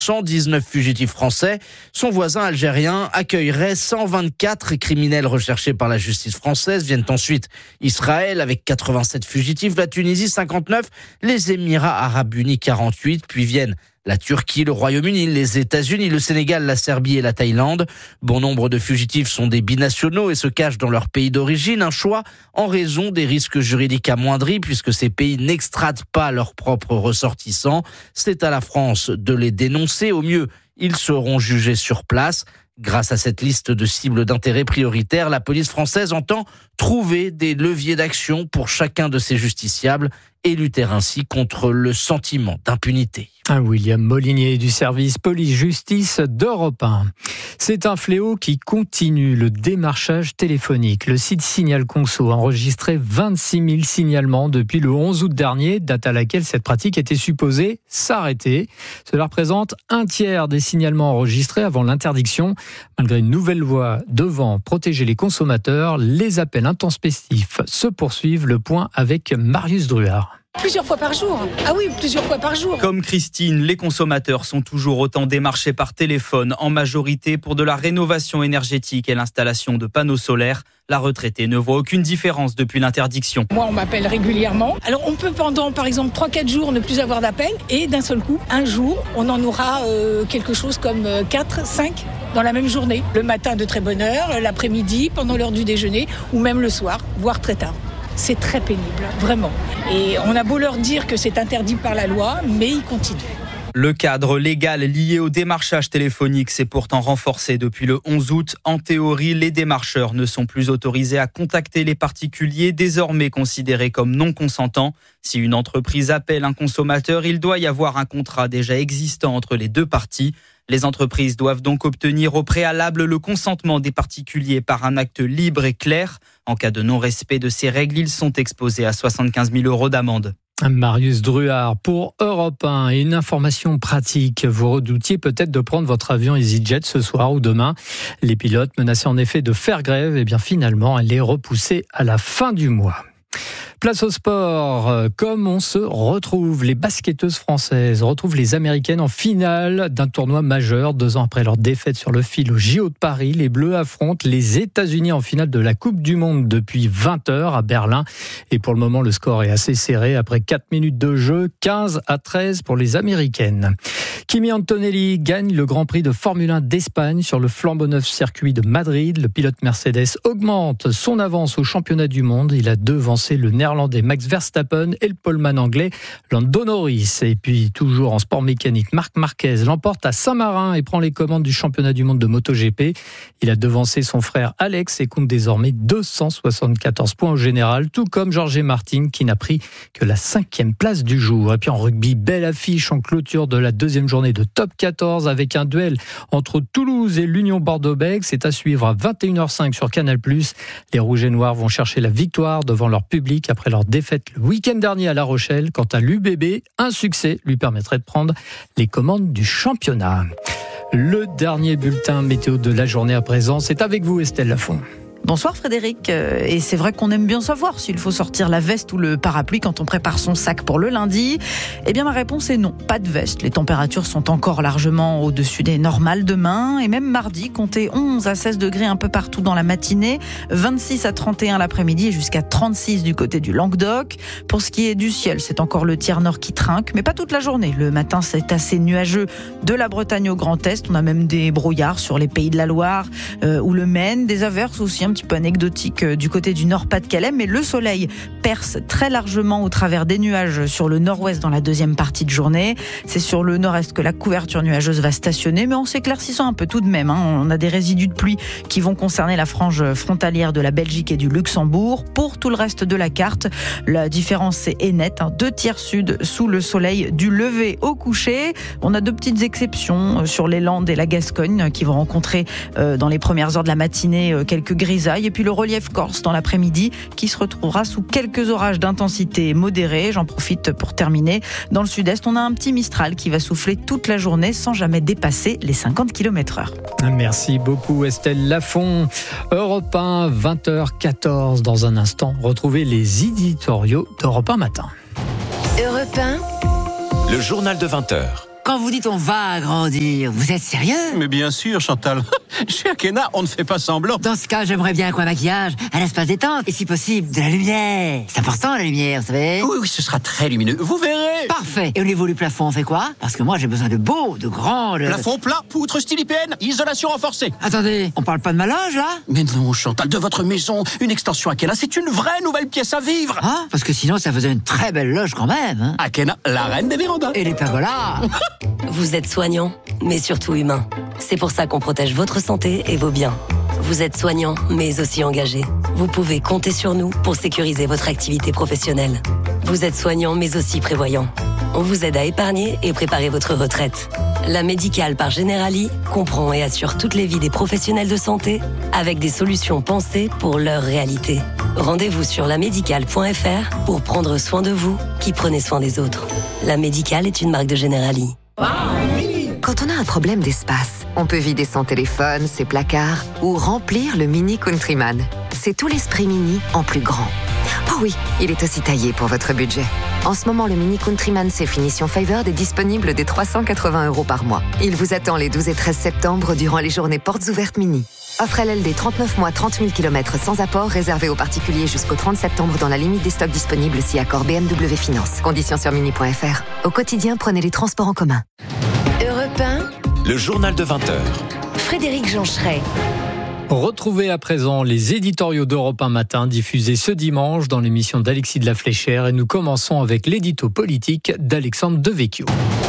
119 fugitifs français. Son voisin algérien accueillerait 124 criminels recherchés par la justice française. Viennent ensuite Israël avec 87 fugitifs, la Tunisie 59, les Émirats arabes unis 48, puis viennent la Turquie, le Royaume-Uni, les États-Unis, le Sénégal, la Serbie et la Thaïlande. Bon nombre de fugitifs sont des binationaux et se cachent dans leur pays d'origine. Un choix en raison des risques juridiques amoindris puisque ces pays n'extradent pas leurs propres ressortissants. C'est à la France de les dénoncer. Au mieux, ils seront jugés sur place. Grâce à cette liste de cibles d'intérêt prioritaires, la police française entend trouver des leviers d'action pour chacun de ces justiciables et lutter ainsi contre le sentiment d'impunité. William Molinier du service police-justice d'Europe 1. C'est un fléau qui continue, le démarchage téléphonique. Le site Signal Conso a enregistré 26 000 signalements depuis le 11 août dernier, date à laquelle cette pratique était supposée s'arrêter. Cela représente un tiers des signalements enregistrés avant l'interdiction. Malgré une nouvelle loi devant protéger les consommateurs, les appels intempestifs se poursuivent. Le point avec Marius Druard. Plusieurs fois par jour. Ah oui, plusieurs fois par jour. Comme Christine, les consommateurs sont toujours autant démarchés par téléphone, en majorité pour de la rénovation énergétique et l'installation de panneaux solaires. La retraitée ne voit aucune différence depuis l'interdiction. Moi, on m'appelle régulièrement. Alors, on peut pendant, par exemple, 3-4 jours ne plus avoir d'appel. Et d'un seul coup, un jour, on en aura quelque chose comme 4-5 dans la même journée. Le matin de très bonne heure, l'après-midi, pendant l'heure du déjeuner, ou même le soir, voire très tard. C'est très pénible, vraiment. Et on a beau leur dire que c'est interdit par la loi, mais ils continuent. Le cadre légal lié au démarchage téléphonique s'est pourtant renforcé depuis le 11 août. En théorie, les démarcheurs ne sont plus autorisés à contacter les particuliers, désormais considérés comme non consentants. Si une entreprise appelle un consommateur, il doit y avoir un contrat déjà existant entre les deux parties. Les entreprises doivent donc obtenir au préalable le consentement des particuliers par un acte libre et clair. En cas de non-respect de ces règles, ils sont exposés à 75 000 € d'amende. Marius Druard pour Europe 1. Et une information pratique. Vous redoutiez peut-être de prendre votre avion EasyJet ce soir ou demain. Les pilotes menaçaient en effet de faire grève. Et bien finalement, elle est repoussée à la fin du mois. Place au sport, comme on se retrouve, les basketteuses françaises retrouvent les Américaines en finale d'un tournoi majeur. 2 ans après leur défaite sur le fil au JO de Paris, les Bleus affrontent les États-Unis en finale de la Coupe du Monde depuis 20h à Berlin. Et pour le moment, le score est assez serré. Après 4 minutes de jeu, 15-13 pour les Américaines. Kimi Antonelli gagne le Grand Prix de Formule 1 d'Espagne sur le flambant neuf circuit de Madrid. Le pilote Mercedes augmente son avance au championnat du monde. Il a devancé le néerlandais Max Verstappen et le poleman anglais Lando Norris. Et puis toujours en sport mécanique, Marc Marquez l'emporte à Saint-Marin et prend les commandes du championnat du monde de MotoGP. Il a devancé son frère Alex et compte désormais 274 points au général, tout comme Jorge Martin qui n'a pris que la 5e place du jour. Et puis en rugby, belle affiche en clôture de la 2e journée de top 14 avec un duel entre Toulouse et l'Union Bordeaux-Bègles. C'est à suivre à 21h05 sur Canal+. Les Rouges et Noirs vont chercher la victoire devant leur public après leur défaite le week-end dernier à La Rochelle. Quant à l'UBB, un succès lui permettrait de prendre les commandes du championnat. Le dernier bulletin météo de la journée à présent, c'est avec vous Estelle Lafont. Bonsoir Frédéric, et c'est vrai qu'on aime bien savoir s'il faut sortir la veste ou le parapluie quand on prépare son sac pour le lundi. Eh bien ma réponse est non, pas de veste. Les températures sont encore largement au-dessus des normales demain et même mardi, comptez 11 à 16 degrés un peu partout dans la matinée, 26 à 31 l'après-midi et jusqu'à 36 du côté du Languedoc. Pour ce qui est du ciel, c'est encore le tiers nord qui trinque, mais pas toute la journée. Le matin, c'est assez nuageux de la Bretagne au Grand Est. On a même des brouillards sur les pays de la Loire ou le Maine, des averses aussi un petit peu anecdotique du côté du Nord-Pas-de-Calais, mais le soleil perce très largement au travers des nuages sur le nord-ouest dans la deuxième partie de journée. C'est sur le nord-est que la couverture nuageuse va stationner, mais en s'éclaircissant un peu tout de même. On a des résidus de pluie qui vont concerner la frange frontalière de la Belgique et du Luxembourg. Pour tout le reste de la carte, la différence est nette. 2 tiers sud sous le soleil du lever au coucher. On a 2 petites exceptions sur les Landes et la Gascogne qui vont rencontrer dans les premières heures de la matinée quelques grisailles. Et puis le relief corse dans l'après-midi qui se retrouvera sous quelques orages d'intensité modérée. J'en profite pour terminer. Dans le sud-est, on a un petit Mistral qui va souffler toute la journée sans jamais dépasser les 50 km/h. Merci beaucoup Estelle Lafont. Europe 1, 20h14. Dans un instant, retrouvez les éditoriaux d'Europe 1 matin. Europe 1. Le journal de 20h. Quand vous dites on va agrandir, vous êtes sérieux? Mais bien sûr, Chantal. Chez Akena, on ne fait pas semblant. Dans ce cas, j'aimerais bien qu'un maquillage, un espace détente, et si possible, de la lumière. C'est important, la lumière, vous savez? Oui, ce sera très lumineux. Vous verrez. Parfait. Et au niveau du plafond, on fait quoi? Parce que moi, j'ai besoin de beau, de grand... Plafond plat, poutre style IPN, isolation renforcée. Attendez, on parle pas de ma loge, là? Mais non, Chantal, de votre maison, une extension Akena, c'est une vraie nouvelle pièce à vivre. Ah, parce que sinon, ça faisait une très belle loge quand même, hein? Akena, la reine des vérandas. Et les pergolas. Vous êtes soignant, mais surtout humain. C'est pour ça qu'on protège votre santé et vos biens. Vous êtes soignant, mais aussi engagé. Vous pouvez compter sur nous pour sécuriser votre activité professionnelle. Vous êtes soignant, mais aussi prévoyant. On vous aide à épargner et préparer votre retraite. La Médicale par Generali comprend et assure toutes les vies des professionnels de santé avec des solutions pensées pour leur réalité. Rendez-vous sur lamédicale.fr pour prendre soin de vous qui prenez soin des autres. La Médicale est une marque de Generali. Quand on a un problème d'espace, on peut vider son téléphone, ses placards ou remplir le Mini Countryman. C'est tout l'esprit Mini en plus grand. Oh oui, il est aussi taillé pour votre budget. En ce moment, le Mini Countryman C finition Favored est disponible dès 380 € par mois. Il vous attend les 12 et 13 septembre durant les journées portes ouvertes Mini. Offre LLD 39 mois, 30 000 km sans apport, réservé aux particuliers jusqu'au 30 septembre dans la limite des stocks disponibles si accord BMW Finance. Conditions sur mini.fr. Au quotidien, prenez les transports en commun. Europe 1, le journal de 20h. Frédéric Joncheret. Retrouvez à présent les éditoriaux d'Europe 1 Matin diffusés ce dimanche dans l'émission d'Alexis de la Fléchère et nous commençons avec l'édito politique d'Alexandre Devecchio.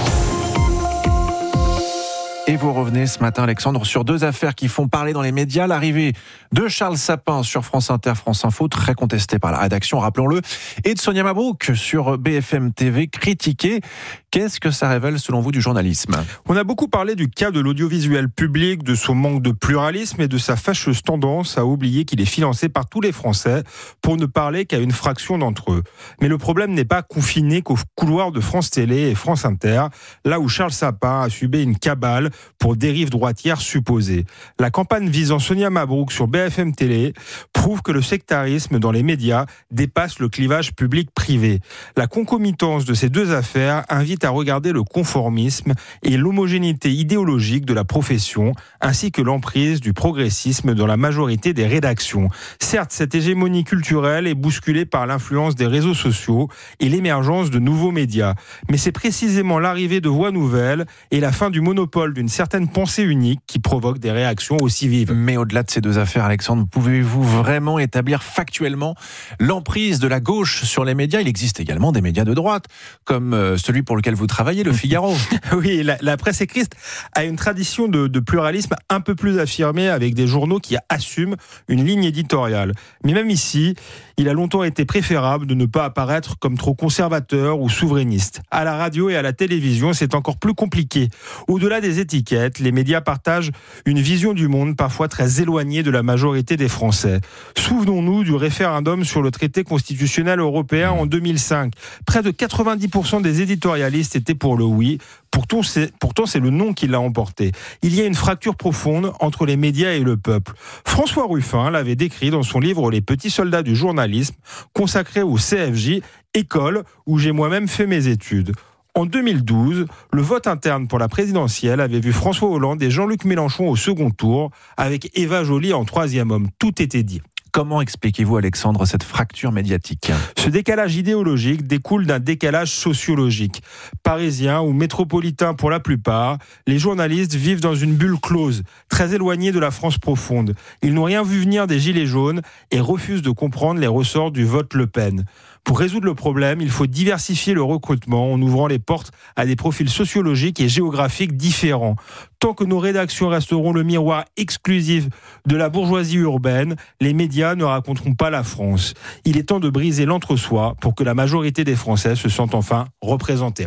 Et vous revenez ce matin, Alexandre, sur deux affaires qui font parler dans les médias. L'arrivée de Charles Sapin sur France Inter, France Info, très contesté par la rédaction, rappelons-le, et de Sonia Mabrouk sur BFM TV, critiquée. Qu'est-ce que ça révèle, selon vous, du journalisme ? On a beaucoup parlé du cas de l'audiovisuel public, de son manque de pluralisme et de sa fâcheuse tendance à oublier qu'il est financé par tous les Français, pour ne parler qu'à une fraction d'entre eux. Mais le problème n'est pas confiné qu'au couloir de France Télé et France Inter, là où Charles Sapin a subi une cabale pour dérive droitière supposée. La campagne visant Sonia Mabrouk sur BFM Télé prouve que le sectarisme dans les médias dépasse le clivage public-privé. La concomitance de ces deux affaires invite à regarder le conformisme et l'homogénéité idéologique de la profession, ainsi que l'emprise du progressisme dans la majorité des rédactions. Certes, cette hégémonie culturelle est bousculée par l'influence des réseaux sociaux et l'émergence de nouveaux médias. Mais c'est précisément l'arrivée de voix nouvelles et la fin du monopole d'une certaine pensée unique qui provoque des réactions aussi vives. Mais au-delà de ces deux affaires, Alexandre, pouvez-vous vraiment établir factuellement l'emprise de la gauche sur les médias ? Il existe également des médias de droite, comme celui pour lequel vous travaillez, Le Figaro. Oui, la presse écrite a une tradition de pluralisme un peu plus affirmée, avec des journaux qui assument une ligne éditoriale. Mais même ici, il a longtemps été préférable de ne pas apparaître comme trop conservateur ou souverainiste. À la radio et à la télévision, c'est encore plus compliqué. Au-delà des étiquettes, les médias partagent une vision du monde parfois très éloignée de la majorité des Français. Souvenons-nous du référendum sur le traité constitutionnel européen en 2005. Près de 90% des éditorialistes étaient pour le oui. Pourtant, c'est le non qui l'a emporté. Il y a une fracture profonde entre les médias et le peuple. François Ruffin l'avait décrit dans son livre « Les petits soldats du journalisme », consacré au CFJ, école où j'ai moi-même fait mes études. En 2012, le vote interne pour la présidentielle avait vu François Hollande et Jean-Luc Mélenchon au second tour, avec Eva Joly en troisième homme. Tout était dit. Comment expliquez-vous, Alexandre, cette fracture médiatique ? Ce décalage idéologique découle d'un décalage sociologique. Parisiens ou métropolitains pour la plupart, les journalistes vivent dans une bulle close, très éloignée de la France profonde. Ils n'ont rien vu venir des Gilets jaunes et refusent de comprendre les ressorts du vote Le Pen. Pour résoudre le problème, il faut diversifier le recrutement en ouvrant les portes à des profils sociologiques et géographiques différents. Tant que nos rédactions resteront le miroir exclusif de la bourgeoisie urbaine, les médias ne raconteront pas la France. Il est temps de briser l'entre-soi pour que la majorité des Français se sentent enfin représentés.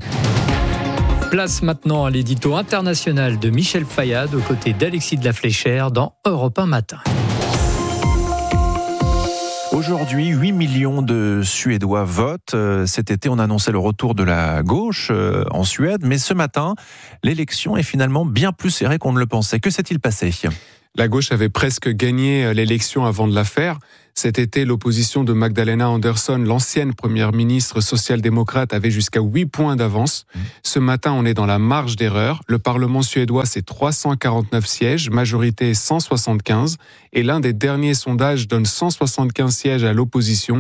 Place maintenant à l'édito international de Michel Fayad aux côtés d'Alexis de la Fléchère dans Europe 1 Matin. Aujourd'hui, 8 millions de Suédois votent. Cet été, on annonçait le retour de la gauche en Suède. Mais ce matin, l'élection est finalement bien plus serrée qu'on ne le pensait. Que s'est-il passé ? La gauche avait presque gagné l'élection avant de la faire. Cet été, l'opposition de Magdalena Andersson, l'ancienne première ministre social-démocrate, avait jusqu'à 8 points d'avance. Ce matin, on est dans la marge d'erreur. Le Parlement suédois, c'est 349 sièges, majorité 175. Et l'un des derniers sondages donne 175 sièges à l'opposition,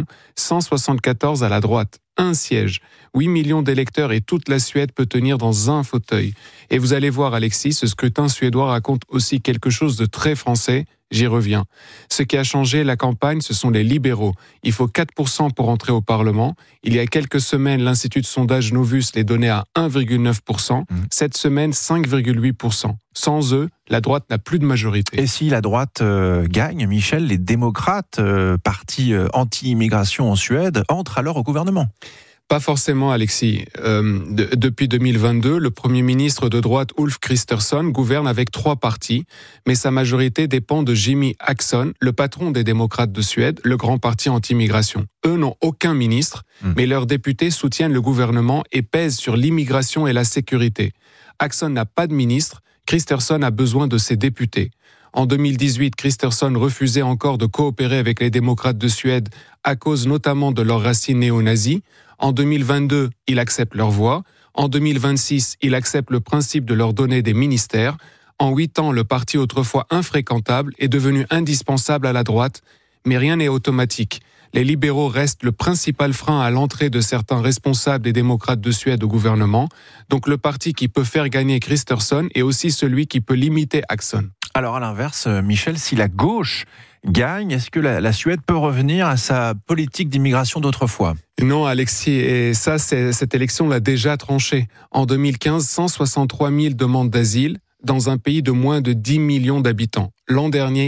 174 à la droite. Un siège. 8 millions d'électeurs et toute la Suède peut tenir dans un fauteuil. Et vous allez voir, Alexis, ce scrutin suédois raconte aussi quelque chose de très français. J'y reviens. Ce qui a changé la campagne, ce sont les libéraux. Il faut 4% pour entrer au Parlement. Il y a quelques semaines, l'Institut de sondage Novus les donnait à 1,9%. Cette semaine, 5,8%. Sans eux, la droite n'a plus de majorité. Et si la droite gagne, Michel, les démocrates, parti anti-immigration en Suède, entrent alors au gouvernement ? Pas forcément, Alexis. Depuis 2022, le Premier ministre de droite Ulf Kristersson gouverne avec 3 partis, mais sa majorité dépend de Jimmy Åkesson, le patron des démocrates de Suède, le grand parti anti-immigration. Eux n'ont aucun ministre, mais leurs députés soutiennent le gouvernement et pèsent sur l'immigration et la sécurité. Åkesson n'a pas de ministre, Kristersson a besoin de ses députés. En 2018, Kristersson refusait encore de coopérer avec les démocrates de Suède à cause notamment de leurs racines néo-nazis. En 2022, il accepte leur voix. En 2026, il accepte le principe de leur donner des ministères. En 8 ans, le parti autrefois infréquentable est devenu indispensable à la droite, mais rien n'est automatique. Les libéraux restent le principal frein à l'entrée de certains responsables des démocrates de Suède au gouvernement. Donc le parti qui peut faire gagner Kristersson est aussi celui qui peut limiter Åkesson. Alors à l'inverse, Michel, si la gauche gagne, est-ce que la Suède peut revenir à sa politique d'immigration d'autrefois ? Non, Alexis, et ça, cette élection l'a déjà tranché. En 2015, 163 000 demandes d'asile dans un pays de moins de 10 millions d'habitants. L'an dernier,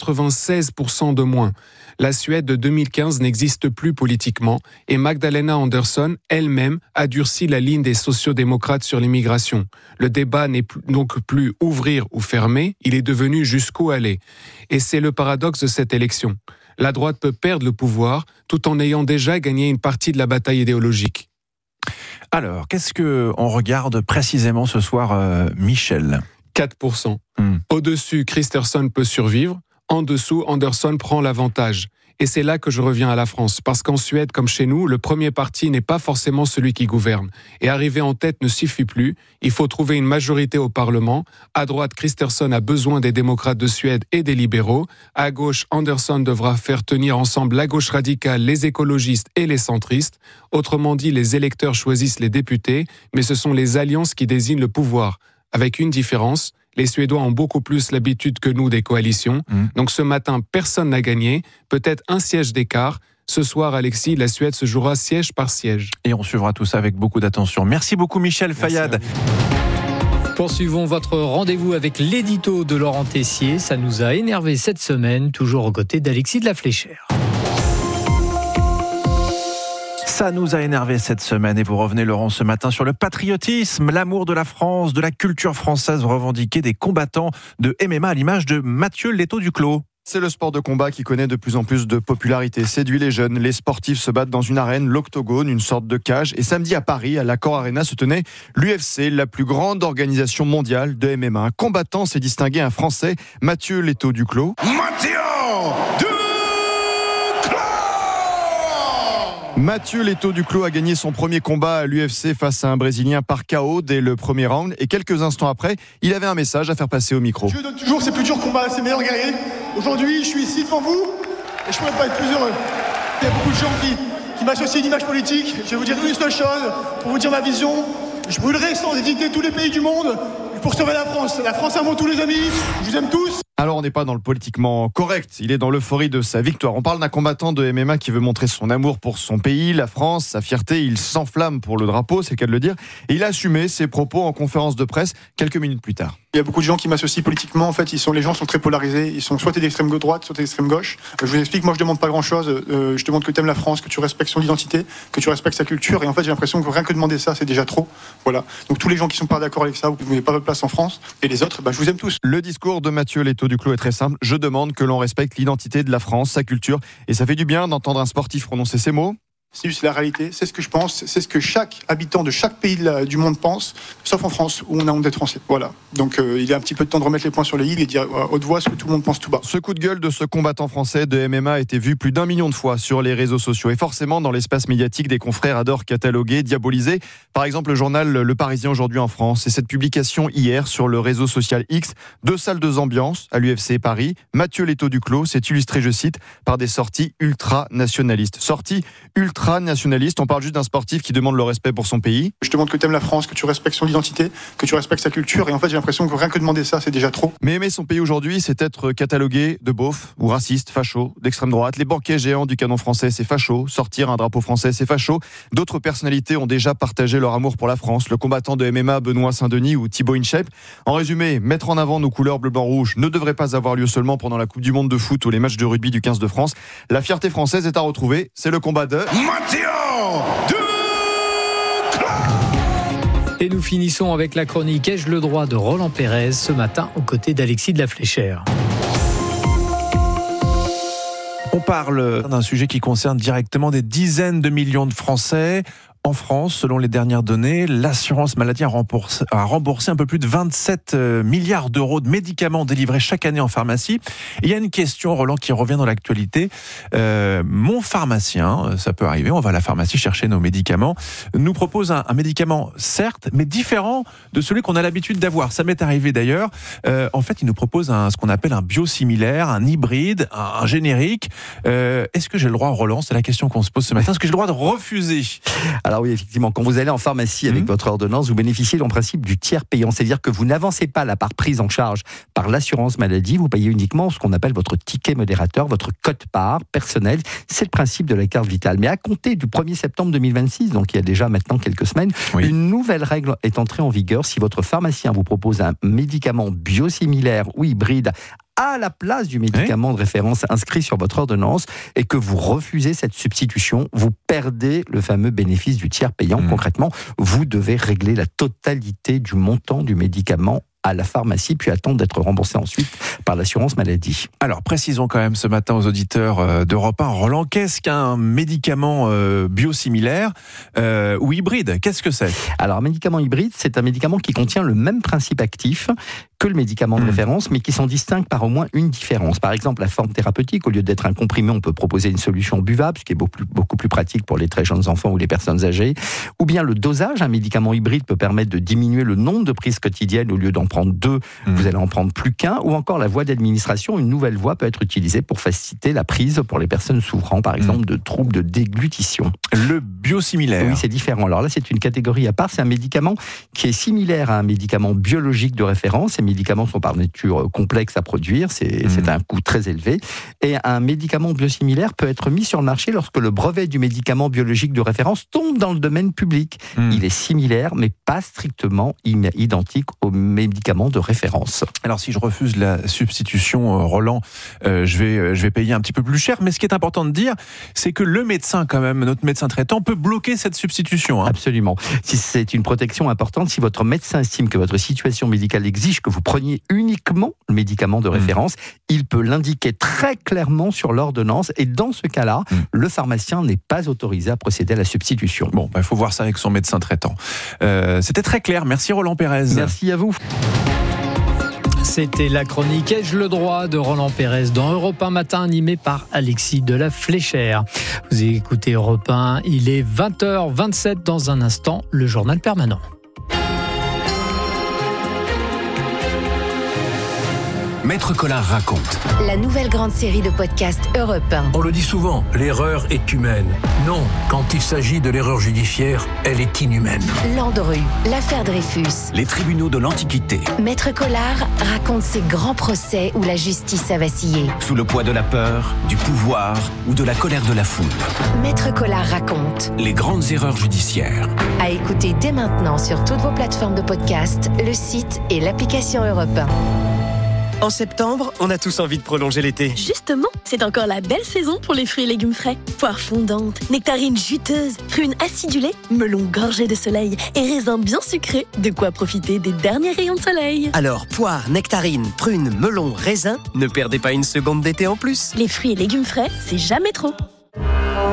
96% de moins. La Suède de 2015 n'existe plus politiquement et Magdalena Andersson elle-même a durci la ligne des sociodémocrates sur l'immigration. Le débat n'est donc plus ouvrir ou fermer, il est devenu jusqu'où aller. Et c'est le paradoxe de cette élection. La droite peut perdre le pouvoir tout en ayant déjà gagné une partie de la bataille idéologique. Alors, qu'est-ce qu'on regarde précisément ce soir, Michel ? 4%. Au-dessus, Kristersson peut survivre. En dessous, Andersson prend l'avantage. Et c'est là que je reviens à la France. Parce qu'en Suède, comme chez nous, le premier parti n'est pas forcément celui qui gouverne. Et arriver en tête ne suffit plus. Il faut trouver une majorité au Parlement. À droite, Kristersson a besoin des démocrates de Suède et des libéraux. À gauche, Andersson devra faire tenir ensemble la gauche radicale, les écologistes et les centristes. Autrement dit, les électeurs choisissent les députés, mais ce sont les alliances qui désignent le pouvoir. Avec une différence, les Suédois ont beaucoup plus l'habitude que nous des coalitions. Donc ce matin, personne n'a gagné. Peut-être un siège d'écart. Ce soir, Alexis, la Suède se jouera siège par siège. Et on suivra tout ça avec beaucoup d'attention. Merci beaucoup, Michel Fayad. Poursuivons votre rendez-vous avec l'édito de Laurent Tessier. Ça nous a énervé cette semaine, toujours aux côtés d'Alexis de la Fléchère. Ça nous a énervé cette semaine et vous revenez, Laurent, ce matin sur le patriotisme, l'amour de la France, de la culture française revendiquée des combattants de MMA à l'image de Mathieu Létaux-Duclos. C'est le sport de combat qui connaît de plus en plus de popularité, séduit les jeunes. Les sportifs se battent dans une arène, l'Octogone, une sorte de cage. Et samedi à Paris, à l'Accor Arena, se tenait l'UFC, la plus grande organisation mondiale de MMA. Un combattant s'est distingué, un Français, Mathieu Létaux-Duclos. Mathieu Létaux-Duclos a gagné son premier combat à l'UFC face à un Brésilien par KO dès le premier round. Et quelques instants après, il avait un message à faire passer au micro. Dieu donne toujours ses plus durs combats à ses meilleurs guerriers. Aujourd'hui, je suis ici devant vous et je ne peux pas être plus heureux. Il y a beaucoup de gens qui m'associent une image politique. Je vais vous dire une seule chose pour vous dire ma vision. Je brûlerai sans hésiter tous les pays du monde pour sauver la France. La France, à moi, tous les amis. Je vous aime tous. Alors on n'est pas dans le politiquement correct, il est dans l'euphorie de sa victoire. On parle d'un combattant de MMA qui veut montrer son amour pour son pays, la France, sa fierté. Il s'enflamme pour le drapeau, c'est le cas de le dire. Et il a assumé ses propos en conférence de presse quelques minutes plus tard. Il y a beaucoup de gens qui m'associent politiquement. En fait, les gens sont très polarisés. Ils sont soit d'extrême droite, soit d'extrême gauche. Je vous explique, moi je demande pas grand-chose. Je demande que tu aimes la France, que tu respectes son identité, que tu respectes sa culture. Et en fait, j'ai l'impression que rien que demander ça, c'est déjà trop. Voilà. Donc tous les gens qui sont pas d'accord avec ça, vous n'avez pas votre place en France. Et les autres, je vous aime tous. Le discours de Mathieu Létaux-Duclos est très simple. Je demande que l'on respecte l'identité de la France, sa culture. Et ça fait du bien d'entendre un sportif prononcer ces mots. C'est juste la réalité, c'est ce que je pense, c'est ce que chaque habitant de chaque pays du monde pense, sauf en France où on a honte d'être français. Voilà. Donc il est un petit peu de temps de remettre les points sur les i et dire à haute voix ce que tout le monde pense tout bas. Ce coup de gueule de ce combattant français de MMA a été vu plus d'1 million de fois sur les réseaux sociaux. Et forcément, dans l'espace médiatique, des confrères adorent cataloguer, diaboliser. Par exemple, le journal Le Parisien aujourd'hui en France. Et cette publication hier sur le réseau social X, 2 salles de ambiance à l'UFC Paris. Mathieu Leto Duclos s'est illustré, je cite, par des sorties ultra-nationalistes. Sorties ultra-nationalistes, on parle juste d'un sportif qui demande le respect pour son pays. Je te demande que tu aimes la France, que tu respectes son identité, que tu respectes sa culture. Et en fait, j'ai l'impression que rien que demander ça, c'est déjà trop. Mais aimer son pays aujourd'hui, c'est être catalogué de beauf ou raciste, facho, d'extrême droite. Les banquets géants du canon français, c'est facho. Sortir un drapeau français, c'est facho. D'autres personnalités ont déjà partagé leur amour pour la France. Le combattant de MMA Benoît Saint-Denis ou Thibaut InShape. En résumé, mettre en avant nos couleurs bleu, blanc, rouge ne devrait pas avoir lieu seulement pendant la Coupe du Monde de foot ou les matchs de rugby du 15 de France. La fierté française est à retrouver. C'est le combat de Mathieu Et nous finissons avec la chronique Ai-je le droit de Roland Pérez ce matin aux côtés d'Alexis de la Fléchère. On parle d'un sujet qui concerne directement des dizaines de millions de Français. En France, selon les dernières données, l'assurance maladie a remboursé un peu plus de 27 milliards d'euros de médicaments délivrés chaque année en pharmacie. Et il y a une question, Roland, qui revient dans l'actualité. Mon pharmacien, ça peut arriver, on va à la pharmacie chercher nos médicaments, nous propose un médicament, certes, mais différent de celui qu'on a l'habitude d'avoir. Ça m'est arrivé d'ailleurs. En fait, il nous propose ce qu'on appelle un biosimilaire, un hybride, un générique. Est-ce que j'ai le droit, Roland, c'est la question qu'on se pose ce matin, est-ce que j'ai le droit de refuser ? Alors oui, effectivement, quand vous allez en pharmacie avec votre ordonnance, vous bénéficiez en principe du tiers payant. C'est-à-dire que vous n'avancez pas la part prise en charge par l'assurance maladie, vous payez uniquement ce qu'on appelle votre ticket modérateur, votre quote-part personnel. C'est le principe de la carte vitale. Mais à compter du 1er septembre 2026, donc il y a déjà maintenant quelques semaines, une nouvelle règle est entrée en vigueur. Si votre pharmacien vous propose un médicament biosimilaire ou hybride à la place du médicament de référence inscrit sur votre ordonnance et que vous refusez cette substitution, vous perdez le fameux bénéfice du tiers payant. Concrètement, vous devez régler la totalité du montant du médicament à la pharmacie, puis attendre d'être remboursé ensuite par l'assurance maladie. Alors, précisons quand même ce matin aux auditeurs d'Europe 1, Roland, qu'est-ce qu'un médicament biosimilaire ou hybride ? Qu'est-ce que c'est ? Alors, un médicament hybride, c'est un médicament qui contient le même principe actif que le médicament de référence, mais qui sont distincts par au moins une différence. Par exemple, la forme thérapeutique, au lieu d'être un comprimé, on peut proposer une solution buvable, ce qui est beaucoup plus pratique pour les très jeunes enfants ou les personnes âgées. Ou bien le dosage, un médicament hybride peut permettre de diminuer le nombre de prises quotidiennes. Au lieu d'en prendre 2, vous allez en prendre plus qu'un. Ou encore la voie d'administration, une nouvelle voie peut être utilisée pour faciliter la prise pour les personnes souffrant, par exemple, de troubles de déglutition. Le biosimilaire. Oui, c'est différent. Alors là, c'est une catégorie à part. C'est un médicament qui est similaire à un médicament biologique de référence. Ces médicaments sont par nature complexes à produire. C'est un coût très élevé. Et un médicament biosimilaire peut être mis sur le marché lorsque le brevet du médicament biologique de référence tombe dans le domaine public. Il est similaire, mais pas strictement identique au médicament de référence. Alors, si je refuse la substitution, Roland, je vais payer un petit peu plus cher. Mais ce qui est important de dire, c'est que le médecin, quand même, notre médecin traitant, peut bloquer cette substitution. Absolument. Si c'est une protection importante, si votre médecin estime que votre situation médicale exige que vous preniez uniquement le médicament de référence, il peut l'indiquer très clairement sur l'ordonnance. Et dans ce cas-là, le pharmacien n'est pas autorisé à procéder à la substitution. Bon, il faut voir ça avec son médecin traitant. C'était très clair. Merci Roland Pérez. Merci à vous. C'était la chronique Ai-je le droit de Roland Pérez dans Europe 1 Matin, animé par Alexis de la Fléchère. Vous écoutez Europe 1, il est 20h27 dans un instant, le journal permanent. Maître Collard raconte. La nouvelle grande série de podcasts Europe 1. On le dit souvent, l'erreur est humaine. Non, quand il s'agit de l'erreur judiciaire, elle est inhumaine. Landru, l'affaire Dreyfus. Les tribunaux de l'Antiquité. Maître Collard raconte ces grands procès où la justice a vacillé. Sous le poids de la peur, du pouvoir ou de la colère de la foule. Maître Collard raconte. Les grandes erreurs judiciaires. À écouter dès maintenant sur toutes vos plateformes de podcast, le site et l'application Europe 1. En septembre, on a tous envie de prolonger l'été. Justement, c'est encore la belle saison pour les fruits et légumes frais. Poires fondantes, nectarines juteuses, prunes acidulées, melons gorgés de soleil et raisins bien sucrés. De quoi profiter des derniers rayons de soleil. Alors, poires, nectarines, prunes, melons, raisins, ne perdez pas une seconde d'été en plus. Les fruits et légumes frais, c'est jamais trop.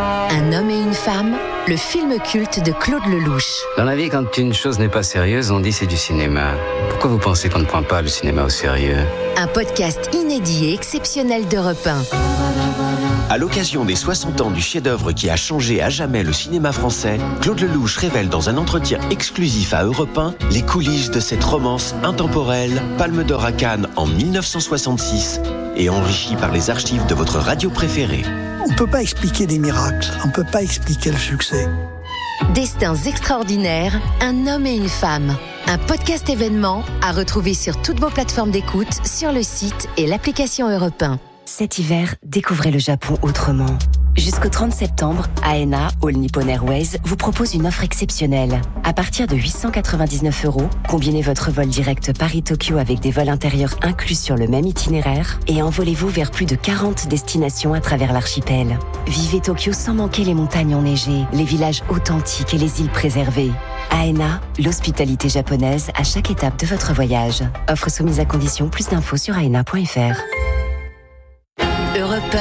Un homme et une femme, le film culte de Claude Lelouch. Dans la vie, quand une chose n'est pas sérieuse, on dit c'est du cinéma. Pourquoi vous pensez qu'on ne prend pas le cinéma au sérieux ? Un podcast inédit et exceptionnel d'Europe 1. À l'occasion des 60 ans du chef-d'œuvre qui a changé à jamais le cinéma français, Claude Lelouch révèle dans un entretien exclusif à Europe 1 les coulisses de cette romance intemporelle, Palme d'Or à Cannes en 1966 et enrichie par les archives de votre radio préférée. On ne peut pas expliquer des miracles, on ne peut pas expliquer le succès. Destins extraordinaires, un homme et une femme. Un podcast événement à retrouver sur toutes vos plateformes d'écoute, sur le site et l'application Europe 1. Cet hiver, découvrez le Japon autrement. Jusqu'au 30 septembre, ANA, All Nippon Airways, vous propose une offre exceptionnelle. À partir de 899 €, combinez votre vol direct Paris-Tokyo avec des vols intérieurs inclus sur le même itinéraire et envolez-vous vers plus de 40 destinations à travers l'archipel. Vivez Tokyo sans manquer les montagnes enneigées, les villages authentiques et les îles préservées. ANA, l'hospitalité japonaise à chaque étape de votre voyage. Offre soumise à condition, plus d'infos sur aena.fr. Europe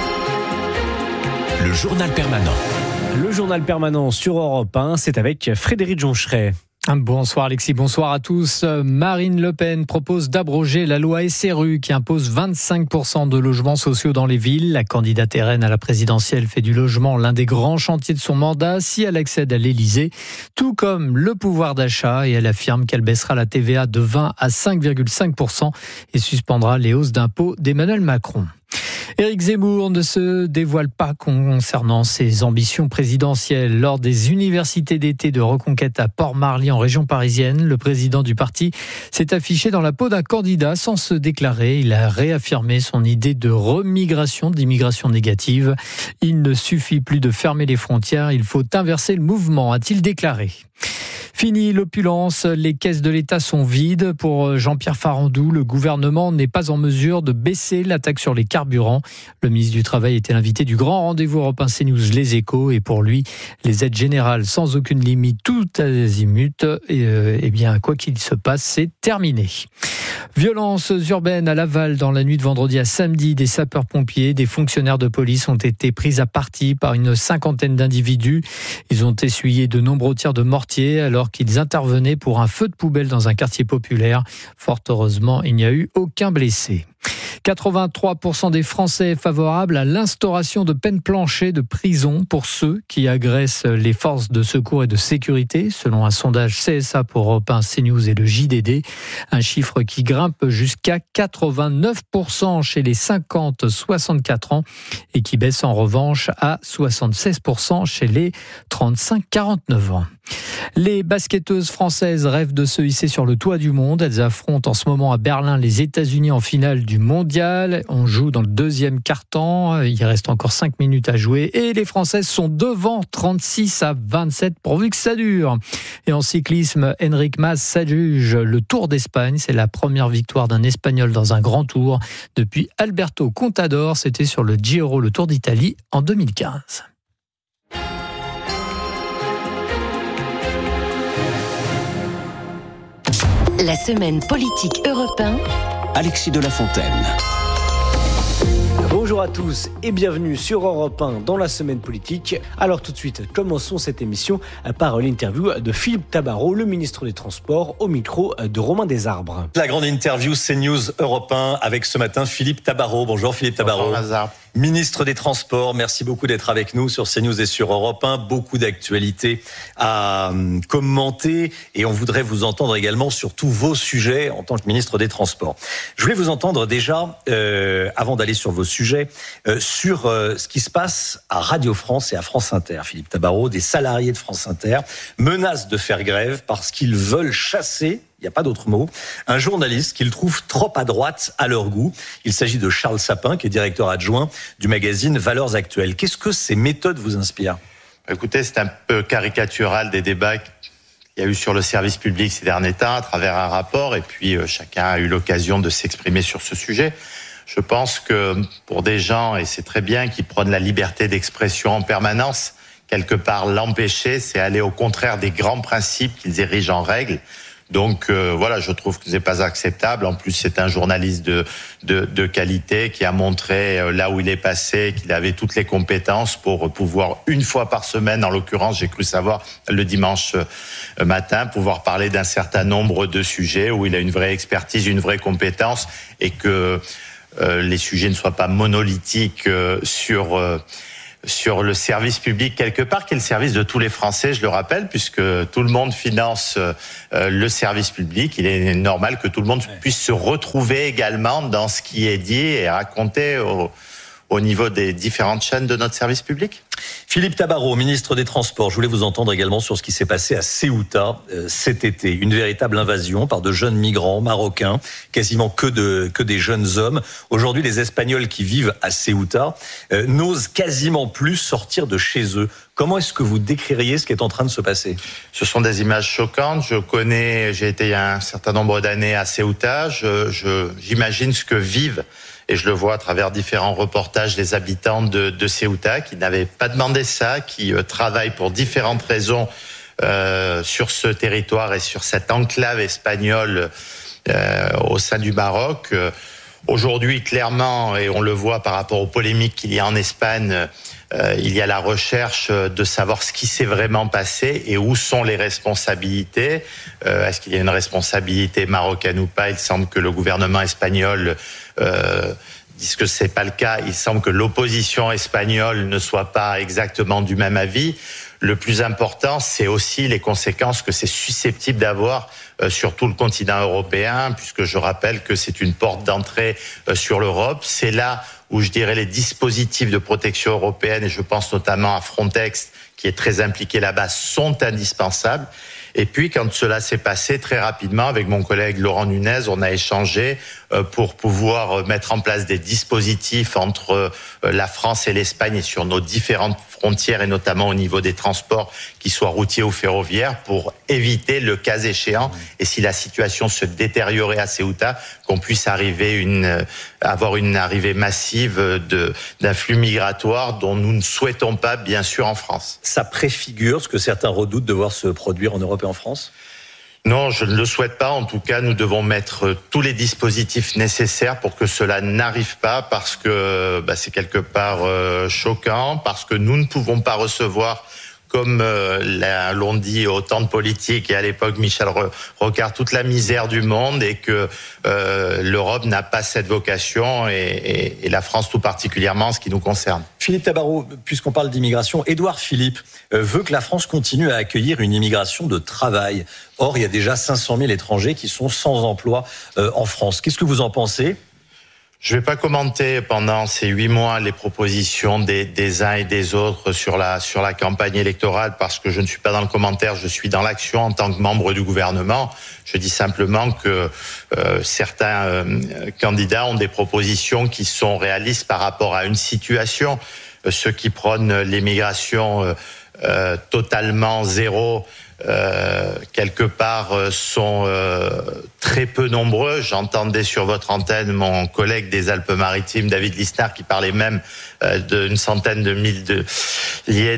1. Le journal permanent. Le journal permanent sur Europe 1, c'est avec Frédéric Joncheret. Bonsoir Alexis, bonsoir à tous. Marine Le Pen propose d'abroger la loi SRU qui impose 25% de logements sociaux dans les villes. La candidate RN à la présidentielle fait du logement l'un des grands chantiers de son mandat si elle accède à l'Élysée, tout comme le pouvoir d'achat, et elle affirme qu'elle baissera la TVA de 20 à 5,5% et suspendra les hausses d'impôts d'Emmanuel Macron. Éric Zemmour ne se dévoile pas concernant ses ambitions présidentielles. Lors des universités d'été de Reconquête à Port-Marly en région parisienne, le président du parti s'est affiché dans la peau d'un candidat sans se déclarer. Il a réaffirmé son idée de remigration, d'immigration négative. Il ne suffit plus de fermer les frontières, il faut inverser le mouvement, a-t-il déclaré. Fini l'opulence, les caisses de l'État sont vides. Pour Jean-Pierre Farandou, le gouvernement n'est pas en mesure de baisser la taxe sur les carburants. Le ministre du Travail était l'invité du grand rendez-vous Europe 1 CNews Les Échos. Et pour lui, les aides générales sans aucune limite, tout azimut, bien, quoi qu'il se passe, c'est terminé. Violences urbaines à Laval dans la nuit de vendredi à samedi. Des sapeurs-pompiers, des fonctionnaires de police ont été pris à partie par une cinquantaine d'individus. Ils ont essuyé de nombreux tirs de mortier alors qu'ils intervenaient pour un feu de poubelle dans un quartier populaire. Fort heureusement, il n'y a eu aucun blessé. 83% des Français favorables à l'instauration de peines planchées de prison pour ceux qui agressent les forces de secours et de sécurité, selon un sondage CSA pour Europe 1, CNews et le JDD. Un chiffre qui grimpe jusqu'à 89% chez les 50-64 ans et qui baisse en revanche à 76% chez les 35-49 ans. Les basketteuses françaises rêvent de se hisser sur le toit du monde. Elles affrontent en ce moment à Berlin les États-Unis en finale du mondial. On joue dans le deuxième quart-temps. Il reste encore 5 minutes à jouer. Et les Françaises sont devant 36-27 pourvu que ça dure. Et en cyclisme, Enric Mas s'adjuge le Tour d'Espagne. C'est la première victoire d'un Espagnol dans un grand tour depuis Alberto Contador. C'était sur le Giro, le Tour d'Italie en 2015. La semaine politique Europe 1. Alexis de la Fontaine. Bonjour à tous et bienvenue sur Europe 1 dans la semaine politique. Alors tout de suite, commençons cette émission par l'interview de Philippe Tabarot, le ministre des Transports, au micro de Romain Desarbres. La grande interview CNews Europe 1 avec ce matin Philippe Tabarot. Bonjour Philippe Tabarot. Bonjour, ministre des Transports, merci beaucoup d'être avec nous sur CNews et sur Europe 1. Beaucoup d'actualités à commenter et on voudrait vous entendre également sur tous vos sujets en tant que ministre des Transports. Je voulais vous entendre déjà, avant d'aller sur vos sujets, sur ce qui se passe à Radio France et à France Inter. Philippe Tabarot, des salariés de France Inter menacent de faire grève parce qu'ils veulent chasser, il n'y a pas d'autre mot, un journaliste qu'ils trouvent trop à droite à leur goût. Il s'agit de Charles Sapin, qui est directeur adjoint du magazine Valeurs Actuelles. Qu'est-ce que ces méthodes vous inspirent ? Écoutez, c'est un peu caricatural des débats qu'il y a eu sur le service public ces derniers temps à travers un rapport, et puis chacun a eu l'occasion de s'exprimer sur ce sujet. Je pense que pour des gens, et c'est très bien, qui prônent la liberté d'expression en permanence, quelque part l'empêcher, c'est aller au contraire des grands principes qu'ils érigent en règle. Donc voilà, je trouve que c'est pas acceptable. En plus, c'est un journaliste de qualité qui a montré là où il est passé qu'il avait toutes les compétences pour pouvoir une fois par semaine, en l'occurrence, j'ai cru savoir le dimanche matin, pouvoir parler d'un certain nombre de sujets où il a une vraie expertise, une vraie compétence, et que les sujets ne soient pas monolithiques sur le service public quelque part, qui est le service de tous les Français, je le rappelle, puisque tout le monde finance le service public. Il est normal que tout le monde puisse se retrouver également dans ce qui est dit et raconté au niveau des différentes chaînes de notre service public. Philippe Tabarot, ministre des Transports, je voulais vous entendre également sur ce qui s'est passé à Ceuta cet été. Une véritable invasion par de jeunes migrants marocains, quasiment que des jeunes hommes. Aujourd'hui, les Espagnols qui vivent à Ceuta n'osent quasiment plus sortir de chez eux. Comment est-ce que vous décririez ce qui est en train de se passer ? Ce sont des images choquantes. J'ai été il y a un certain nombre d'années à Ceuta. J'imagine ce que vivent, et je le vois à travers différents reportages, des habitants de Ceuta qui n'avaient pas demandé ça, qui travaillent pour différentes raisons sur ce territoire et sur cette enclave espagnole au sein du Maroc. Aujourd'hui, clairement, et on le voit par rapport aux polémiques qu'il y a en Espagne, il y a la recherche de savoir ce qui s'est vraiment passé et où sont les responsabilités. Est-ce qu'il y a une responsabilité marocaine ou pas ? Il semble que le gouvernement espagnol disent que c'est pas le cas. Il semble que l'opposition espagnole ne soit pas exactement du même avis. Le plus important, c'est aussi les conséquences que c'est susceptible d'avoir sur tout le continent européen, puisque je rappelle que c'est une porte d'entrée sur l'Europe. C'est là où je dirais les dispositifs de protection européenne, et je pense notamment à Frontex, qui est très impliqué là-bas, sont indispensables. Et puis, quand cela s'est passé très rapidement, avec mon collègue Laurent Nunez, on a échangé pour pouvoir mettre en place des dispositifs entre la France et l'Espagne et sur nos différentes frontières, et notamment au niveau des transports, qu'ils soient routiers ou ferroviaires, pour éviter, le cas échéant, et si la situation se détériorait à Ceuta, qu'on puisse avoir une arrivée massive d'un flux migratoire dont nous ne souhaitons pas, bien sûr, en France. Ça préfigure ce que certains redoutent de voir se produire en Europe et en France ? Non, je ne le souhaite pas. En tout cas, nous devons mettre tous les dispositifs nécessaires pour que cela n'arrive pas, parce que c'est quelque part choquant, parce que nous ne pouvons pas recevoir, comme l'ont dit autant de politiques et à l'époque Michel Rocard, toute la misère du monde, et que l'Europe n'a pas cette vocation, et la France tout particulièrement en ce qui nous concerne. Philippe Tabarot, puisqu'on parle d'immigration, Édouard Philippe veut que la France continue à accueillir une immigration de travail. Or, il y a déjà 500 000 étrangers qui sont sans emploi en France. Qu'est-ce que vous en pensez ? Je ne vais pas commenter pendant ces 8 mois les propositions des uns et des autres sur la campagne électorale, parce que je ne suis pas dans le commentaire, je suis dans l'action en tant que membre du gouvernement. Je dis simplement que certains candidats ont des propositions qui sont réalistes par rapport à une situation. Ceux qui prônent l'immigration totalement zéro, quelque part sont très peu nombreux. J'entendais sur votre antenne mon collègue des Alpes-Maritimes, David Lisnard, qui parlait même d'une centaine de milliers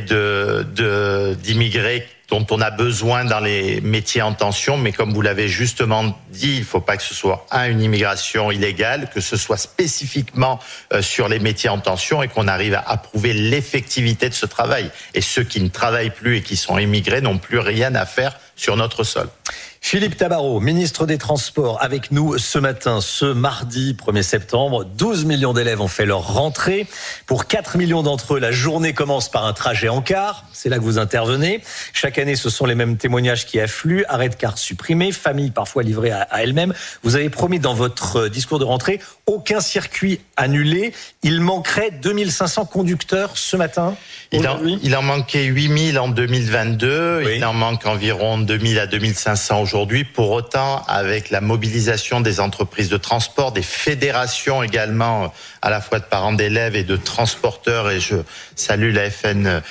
d'immigrés dont on a besoin dans les métiers en tension. Mais comme vous l'avez justement dit, il ne faut pas que ce soit une immigration illégale, que ce soit spécifiquement sur les métiers en tension, et qu'on arrive à prouver l'effectivité de ce travail. Et ceux qui ne travaillent plus et qui sont immigrés n'ont plus rien à faire sur notre sol. Philippe Tabarot, ministre des Transports, avec nous ce matin, ce mardi 1er septembre. 12 millions d'élèves ont fait leur rentrée. Pour 4 millions d'entre eux, la journée commence par un trajet en car. C'est là que vous intervenez. Chaque année, ce sont les mêmes témoignages qui affluent. Arrêt de car supprimé, famille parfois livrée à elle-même. Vous avez promis dans votre discours de rentrée aucun circuit annulé. Il manquerait 2500 conducteurs ce matin. Il en manquait 8000 en 2022. Oui. Il en manque environ 2000 à 2500 aujourd'hui. Pour autant, avec la mobilisation des entreprises de transport, des fédérations également, à la fois de parents d'élèves et de transporteurs, et je salue la FN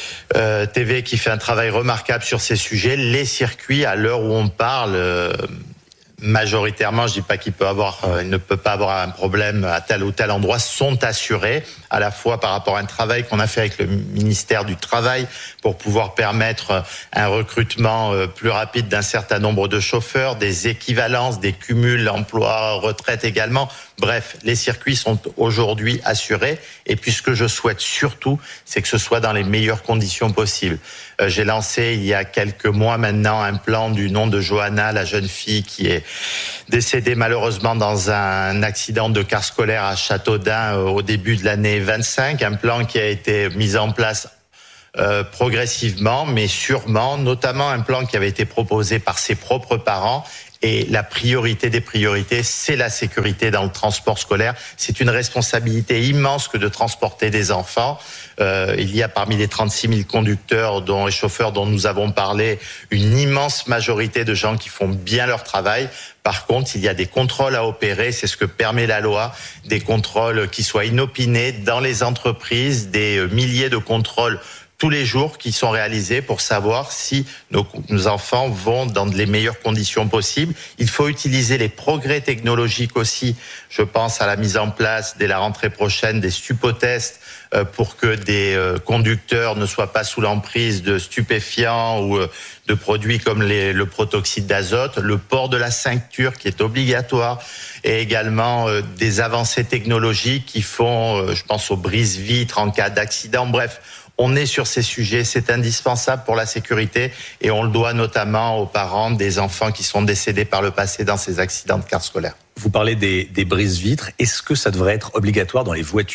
TV qui fait un travail remarquable sur ces sujets, les circuits, à l'heure où on parle, majoritairement, je dis pas qu'il ne peut pas avoir un problème à tel ou tel endroit, sont assurés, à la fois par rapport à un travail qu'on a fait avec le ministère du Travail pour pouvoir permettre un recrutement plus rapide d'un certain nombre de chauffeurs, des équivalences, des cumuls emploi-retraite également. Bref, les circuits sont aujourd'hui assurés. Et puis ce que je souhaite surtout, c'est que ce soit dans les meilleures conditions possibles. J'ai lancé il y a quelques mois maintenant un plan du nom de Johanna, la jeune fille qui est décédée malheureusement dans un accident de car scolaire à Châteaudun au début de l'année 25. Un plan qui a été mis en place progressivement, mais sûrement, notamment un plan qui avait été proposé par ses propres parents. Et la priorité des priorités, c'est la sécurité dans le transport scolaire. C'est une responsabilité immense que de transporter des enfants. Il y a parmi les 36 000 conducteurs, dont les chauffeurs dont nous avons parlé, une immense majorité de gens qui font bien leur travail. Par contre, il y a des contrôles à opérer, c'est ce que permet la loi, des contrôles qui soient inopinés dans les entreprises, des milliers de contrôles tous les jours qui sont réalisés pour savoir si nos enfants vont dans les meilleures conditions possibles. Il faut utiliser les progrès technologiques aussi. Je pense à la mise en place dès la rentrée prochaine des stupotests pour que des conducteurs ne soient pas sous l'emprise de stupéfiants ou de produits comme le protoxyde d'azote, le port de la ceinture qui est obligatoire et également des avancées technologiques qui font, je pense aux brise-vitres en cas d'accident. Bref, on est sur ces sujets, c'est indispensable pour la sécurité et on le doit notamment aux parents des enfants qui sont décédés par le passé dans ces accidents de car scolaire. Vous parlez des brise-vitres, est-ce que ça devrait être obligatoire dans les voitures ?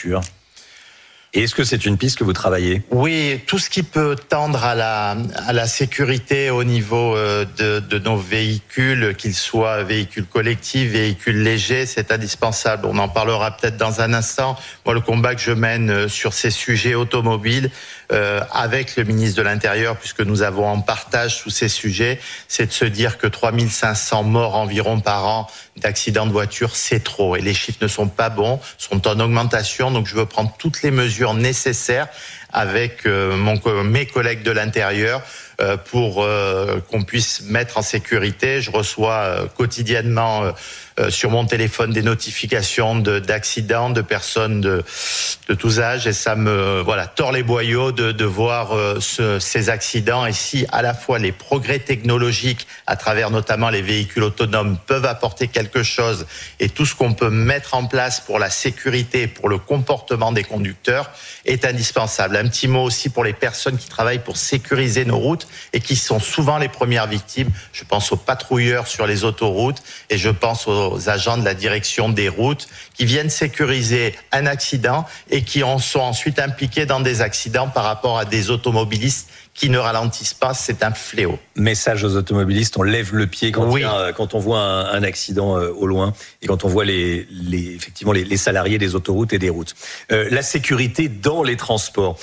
Et est-ce que c'est une piste que vous travaillez ? Oui, tout ce qui peut tendre à la sécurité au niveau de nos véhicules, qu'ils soient véhicules collectifs, véhicules légers, c'est indispensable. On en parlera peut-être dans un instant. Moi, le combat que je mène sur ces sujets automobiles, avec le ministre de l'Intérieur, puisque nous avons en partage tous ces sujets, c'est de se dire que 3500 morts environ par an d'accidents de voiture, c'est trop. Et les chiffres ne sont pas bons, sont en augmentation. Donc je veux prendre toutes les mesures nécessaires avec mes collègues de l'Intérieur pour qu'on puisse mettre en sécurité. Je reçois quotidiennement sur mon téléphone des notifications d'accidents, de personnes de tous âges, et ça me tord les boyaux de voir ces accidents. Et si à la fois les progrès technologiques, à travers notamment les véhicules autonomes, peuvent apporter quelque chose, et tout ce qu'on peut mettre en place pour la sécurité, pour le comportement des conducteurs, est indispensable. Un petit mot aussi pour les personnes qui travaillent pour sécuriser nos routes et qui sont souvent les premières victimes. Je pense aux patrouilleurs sur les autoroutes et je pense aux agents de la direction des routes qui viennent sécuriser un accident et qui sont ensuite impliqués dans des accidents par rapport à des automobilistes qui ne ralentissent pas, c'est un fléau. Message aux automobilistes, on lève le pied quand on voit un accident au loin et quand on voit effectivement les salariés des autoroutes et des routes. La sécurité dans les transports.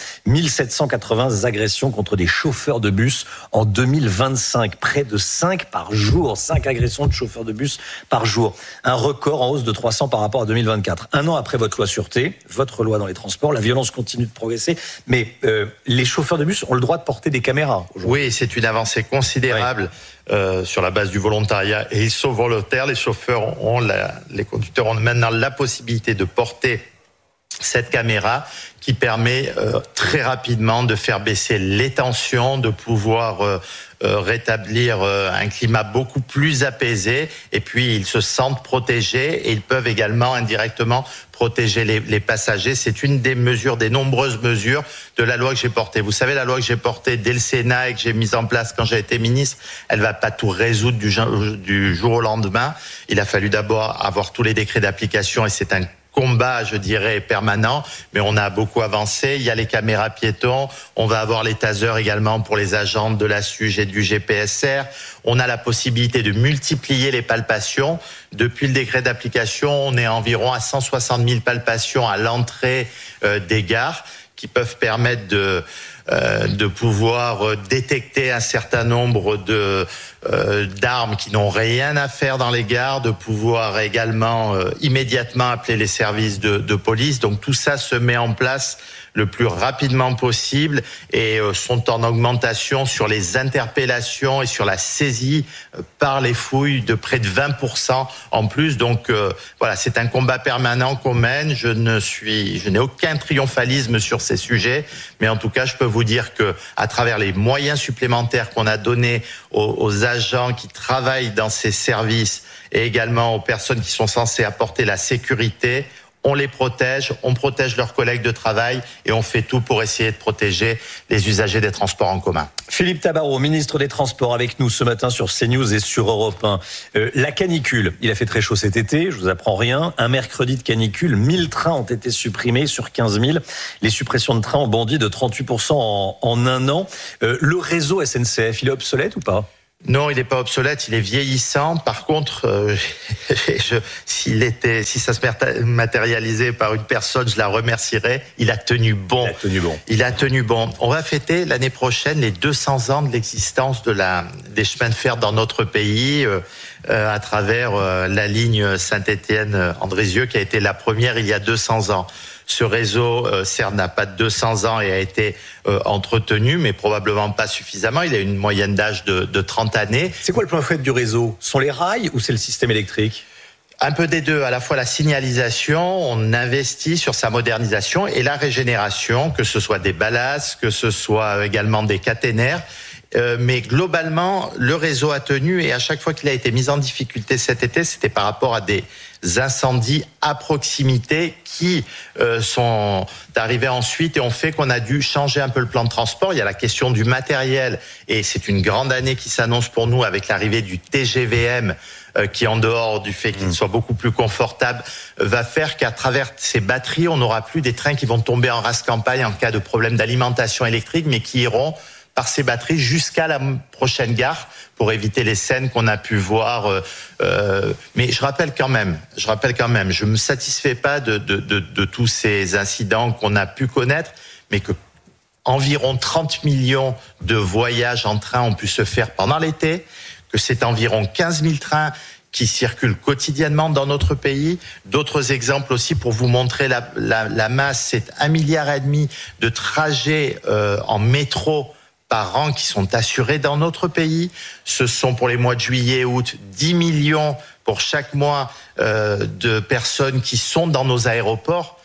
1780 agressions contre des chauffeurs de bus en 2025. Près de 5 par jour. 5 agressions de chauffeurs de bus par jour. Un record en hausse de 300 par rapport à 2024. Un an après votre loi sûreté, votre loi dans les transports, la violence continue de progresser. Mais les chauffeurs de bus ont le droit de porter des caméras aujourd'hui. Oui, c'est une avancée considérable sur la base du volontariat, et ils sont volontaires. Les chauffeurs les conducteurs ont maintenant la possibilité de porter cette caméra qui permet très rapidement de faire baisser les tensions, de pouvoir rétablir un climat beaucoup plus apaisé, et puis ils se sentent protégés et ils peuvent également indirectement protéger les passagers. C'est une des mesures, des nombreuses mesures de la loi que j'ai portée. Vous savez, la loi que j'ai portée dès le Sénat et que j'ai mise en place quand j'ai été ministre, elle va pas tout résoudre du jour au lendemain. Il a fallu d'abord avoir tous les décrets d'application, et c'est un combat, je dirais, permanent, mais on a beaucoup avancé. Il y a les caméras piétons, on va avoir les tasers également pour les agents de la SUGE et du GPSR. On a la possibilité de multiplier les palpations. Depuis le décret d'application, on est environ à 160 000 palpations à l'entrée des gares, qui peuvent permettre de pouvoir détecter un certain nombre d'armes qui n'ont rien à faire dans les gares, de pouvoir également immédiatement appeler les services de police. Donc tout ça se met en place le plus rapidement possible et sont en augmentation sur les interpellations et sur la saisie par les fouilles de près de 20% en plus. Donc voilà, c'est un combat permanent qu'on mène. Je n'ai aucun triomphalisme sur ces sujets, mais en tout cas, je peux vous dire que à travers les moyens supplémentaires qu'on a donnés aux agents qui travaillent dans ces services et également aux personnes qui sont censées apporter la sécurité, on les protège, on protège leurs collègues de travail et on fait tout pour essayer de protéger les usagers des transports en commun. Philippe Tabarot, ministre des Transports, avec nous ce matin sur CNews et sur Europe 1. La canicule, il a fait très chaud cet été, je vous apprends rien. Un mercredi de canicule, 1000 trains ont été supprimés sur 15 000. Les suppressions de trains ont bondi de 38% en un an. Le réseau SNCF, il est obsolète ou pas ? Non, il n'est pas obsolète, il est vieillissant. Par contre, si ça se matérialisait par une personne, je la remercierais. Il a tenu bon. Il a tenu bon. On va fêter l'année prochaine les 200 ans de l'existence des chemins de fer dans notre pays à travers la ligne Saint-Étienne-Andrézieux qui a été la première il y a 200 ans. Ce réseau, certes, n'a pas de 200 ans et a été entretenu, mais probablement pas suffisamment. Il a une moyenne d'âge de 30 années. C'est quoi le point faible du réseau ? Sont les rails ou c'est le système électrique ? Un peu des deux, à la fois la signalisation, on investit sur sa modernisation et la régénération, que ce soit des ballasts, que ce soit également des caténaires. Mais globalement, le réseau a tenu et à chaque fois qu'il a été mis en difficulté cet été, c'était par rapport à des incendies à proximité qui sont arrivés ensuite et ont fait qu'on a dû changer un peu le plan de transport. Il y a la question du matériel et c'est une grande année qui s'annonce pour nous avec l'arrivée du TGVM qui, en dehors du fait qu'il soit beaucoup plus confortable, va faire qu'à travers ces batteries, on n'aura plus des trains qui vont tomber en rase campagne en cas de problème d'alimentation électrique, mais qui iront par ces batteries jusqu'à la prochaine gare pour éviter les scènes qu'on a pu voir. Mais je rappelle quand même, je me satisfais pas de tous ces incidents qu'on a pu connaître, mais que environ 30 millions de voyages en train ont pu se faire pendant l'été, que c'est environ 15 000 trains qui circulent quotidiennement dans notre pays. D'autres exemples aussi pour vous montrer la masse, c'est 1,5 milliard de trajets en métro par an qui sont assurés dans notre pays. Ce sont pour les mois de juillet et août 10 millions pour chaque mois de personnes qui sont dans nos aéroports.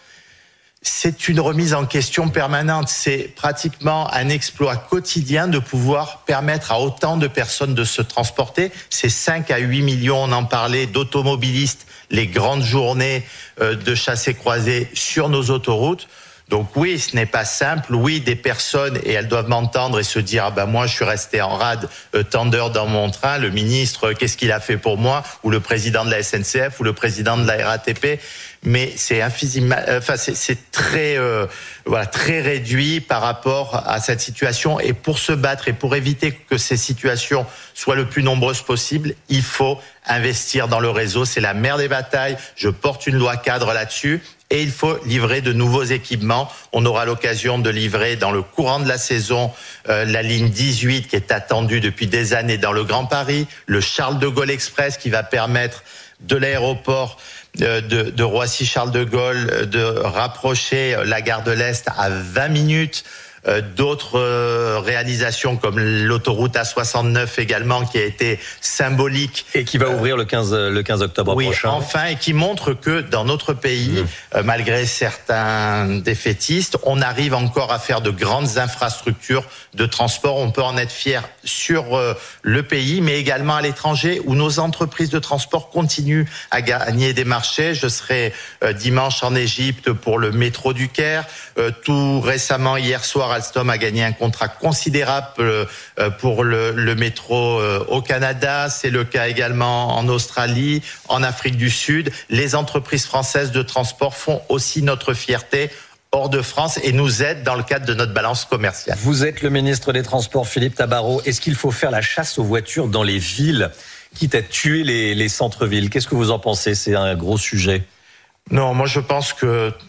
C'est une remise en question permanente. C'est pratiquement un exploit quotidien de pouvoir permettre à autant de personnes de se transporter. C'est 5 à 8 millions, on en parlait, d'automobilistes, les grandes journées de chassés-croisés sur nos autoroutes. Donc oui, ce n'est pas simple. Oui, des personnes, et elles doivent m'entendre et se dire moi je suis resté en rade tant d'heures dans mon train, le ministre, qu'est-ce qu'il a fait pour moi, ou le président de la SNCF, ou le président de la RATP. Mais c'est c'est très très réduit par rapport à cette situation. Et pour se battre et pour éviter que ces situations soient le plus nombreuses possible, il faut investir dans le réseau. C'est la mère des batailles. Je porte une loi cadre là-dessus. Et il faut livrer de nouveaux équipements. On aura l'occasion de livrer dans le courant de la saison la ligne 18 qui est attendue depuis des années dans le Grand Paris, le Charles de Gaulle Express qui va permettre de l'aéroport de Roissy-Charles de Gaulle de rapprocher la gare de l'Est à 20 minutes. D'autres réalisations comme l'autoroute A69 également qui a été symbolique. Et qui va ouvrir le 15 octobre prochain. Enfin, et qui montre que dans notre pays, malgré certains défaitistes, on arrive encore à faire de grandes infrastructures de transport. On peut en être fier sur le pays, mais également à l'étranger où nos entreprises de transport continuent à gagner des marchés. Je serai dimanche en Égypte pour le métro du Caire. Tout récemment, hier soir, Alstom a gagné un contrat considérable pour le métro au Canada. C'est le cas également en Australie, en Afrique du Sud. Les entreprises françaises de transport font aussi notre fierté hors de France et nous aident dans le cadre de notre balance commerciale. Vous êtes le ministre des Transports, Philippe Tabarot. Est-ce qu'il faut faire la chasse aux voitures dans les villes, quitte à tuer les centres-villes ? Qu'est-ce que vous en pensez ? C'est un gros sujet. Non, moi je pense que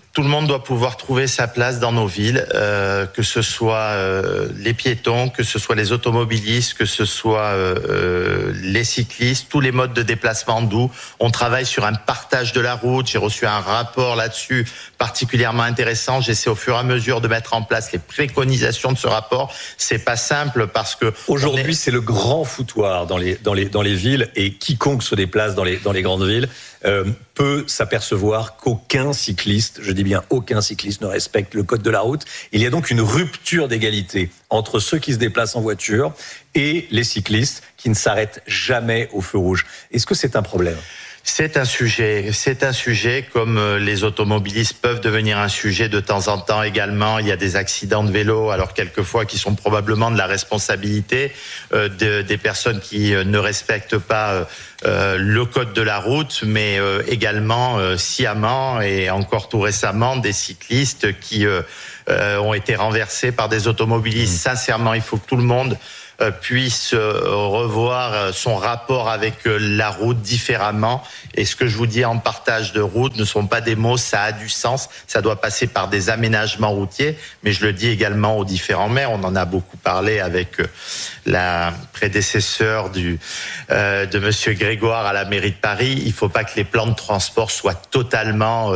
Tout le monde doit pouvoir trouver sa place dans nos villes, que ce soit les piétons, que ce soit les automobilistes, que ce soit les cyclistes, tous les modes de déplacement doux. On travaille sur un partage de la route. J'ai reçu un rapport là-dessus particulièrement intéressant. J'essaie au fur et à mesure de mettre en place les préconisations de ce rapport. C'est pas simple parce que aujourd'hui c'est le grand foutoir dans les villes, et quiconque se déplace dans les grandes villes peut s'apercevoir qu'aucun cycliste, je dis bien aucun cycliste, ne respecte le code de la route. Il y a donc une rupture d'égalité entre ceux qui se déplacent en voiture et les cyclistes qui ne s'arrêtent jamais au feu rouge. Est-ce que c'est un problème ? C'est un sujet comme les automobilistes peuvent devenir un sujet de temps en temps également. Il y a des accidents de vélo, alors quelquefois qui sont probablement de la responsabilité des personnes qui ne respectent pas le code de la route, mais également sciemment et encore tout récemment des cyclistes qui ont été renversés par des automobilistes. Sincèrement, il faut que tout le monde puisse revoir son rapport avec la route différemment. Et ce que je vous dis en partage de route ne sont pas des mots, ça a du sens. Ça doit passer par des aménagements routiers, mais je le dis également aux différents maires. On en a beaucoup parlé avec la prédécesseur de Monsieur Grégoire à la mairie de Paris. Il ne faut pas que les plans de transport soient totalement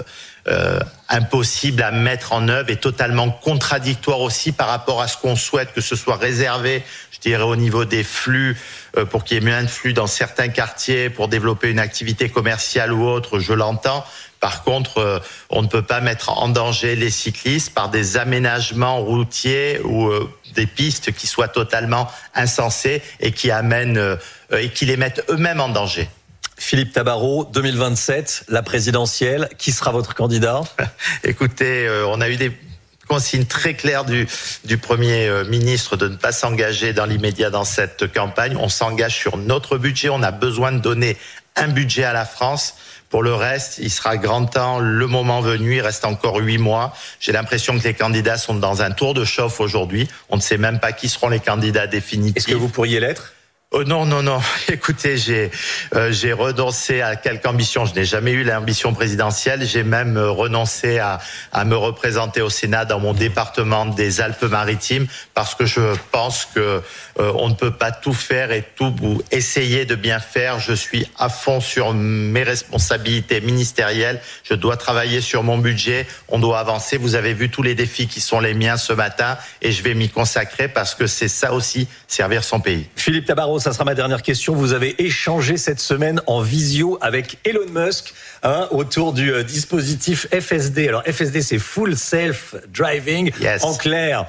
impossible à mettre en œuvre et totalement contradictoire aussi par rapport à ce qu'on souhaite que ce soit réservé, je dirais au niveau des flux, pour qu'il y ait moins de flux dans certains quartiers, pour développer une activité commerciale ou autre, je l'entends. Par contre, on ne peut pas mettre en danger les cyclistes par des aménagements routiers ou des pistes qui soient totalement insensées et qui amènent et qui les mettent eux-mêmes en danger. Philippe Tabarot, 2027, la présidentielle, qui sera votre candidat ? Écoutez, on a eu des consignes très claires du Premier ministre de ne pas s'engager dans l'immédiat dans cette campagne. On s'engage sur notre budget, on a besoin de donner un budget à la France. Pour le reste, il sera grand temps, le moment venu, il reste encore 8 mois. J'ai l'impression que les candidats sont dans un tour de chauffe aujourd'hui. On ne sait même pas qui seront les candidats définitifs. Est-ce que vous pourriez l'être ? Non. Écoutez, j'ai renoncé à quelque ambition. Je n'ai jamais eu l'ambition présidentielle. J'ai même renoncé à me représenter au Sénat dans mon département des Alpes-Maritimes parce que je pense que on ne peut pas tout faire et tout essayer de bien faire. Je suis à fond sur mes responsabilités ministérielles. Je dois travailler sur mon budget. On doit avancer. Vous avez vu tous les défis qui sont les miens ce matin et je vais m'y consacrer parce que c'est ça aussi, servir son pays. Philippe Tabarot, ça sera ma dernière question. Vous avez échangé cette semaine en visio avec Elon Musk autour du dispositif FSD. Alors FSD, c'est Full Self Driving. Yes. En clair,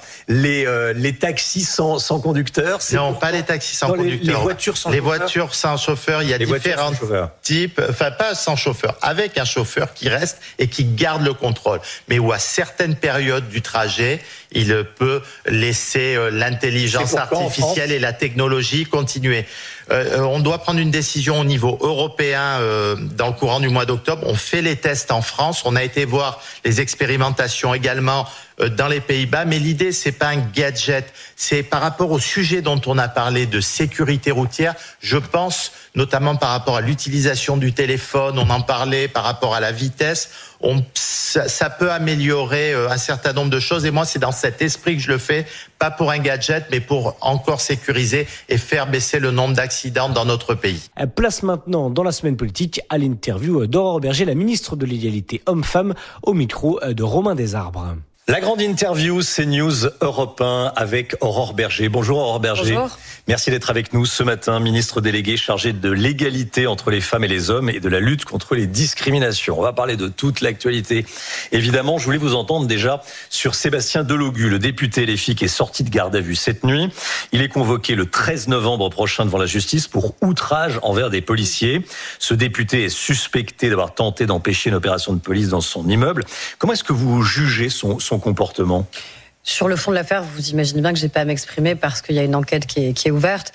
les taxis sans conducteur. Non, pas les taxis sans conducteur. Les voitures sans chauffeur. Les voitures sans chauffeur. Il y a différents types. Enfin, pas sans chauffeur, avec un chauffeur qui reste et qui garde le contrôle. Mais où à certaines périodes du trajet, il peut laisser l'intelligence artificielle et la technologie continuer. On doit prendre une décision au niveau européen dans le courant du mois d'octobre. On fait les tests en France. On a été voir les expérimentations également dans les Pays-Bas. Mais l'idée, c'est pas un gadget. C'est par rapport au sujet dont on a parlé de sécurité routière. Je pense notamment par rapport à l'utilisation du téléphone. On en parlait par rapport à la vitesse. Ça peut améliorer un certain nombre de choses. Et moi, c'est dans cet esprit que je le fais. Pas pour un gadget, mais pour encore sécuriser et faire baisser le nombre d'accidents dans notre pays. Place maintenant dans la semaine politique à l'interview d'Aurore Berger, la ministre de l'égalité homme-femme, au micro de Romain Desarbres. La grande interview CNews Europe 1 avec Aurore Berger. Bonjour Aurore Berger. Bonjour. Merci d'être avec nous ce matin, ministre déléguée chargée de l'égalité entre les femmes et les hommes et de la lutte contre les discriminations. On va parler de toute l'actualité. Évidemment, je voulais vous entendre déjà sur Sébastien Delogu, le député LFI qui est sorti de garde à vue cette nuit. Il est convoqué le 13 novembre prochain devant la justice pour outrage envers des policiers. Ce député est suspecté d'avoir tenté d'empêcher une opération de police dans son immeuble. Comment est-ce que vous jugez son comportement ? Sur le fond de l'affaire, vous imaginez bien que je n'ai pas à m'exprimer parce qu'il y a une enquête qui est ouverte.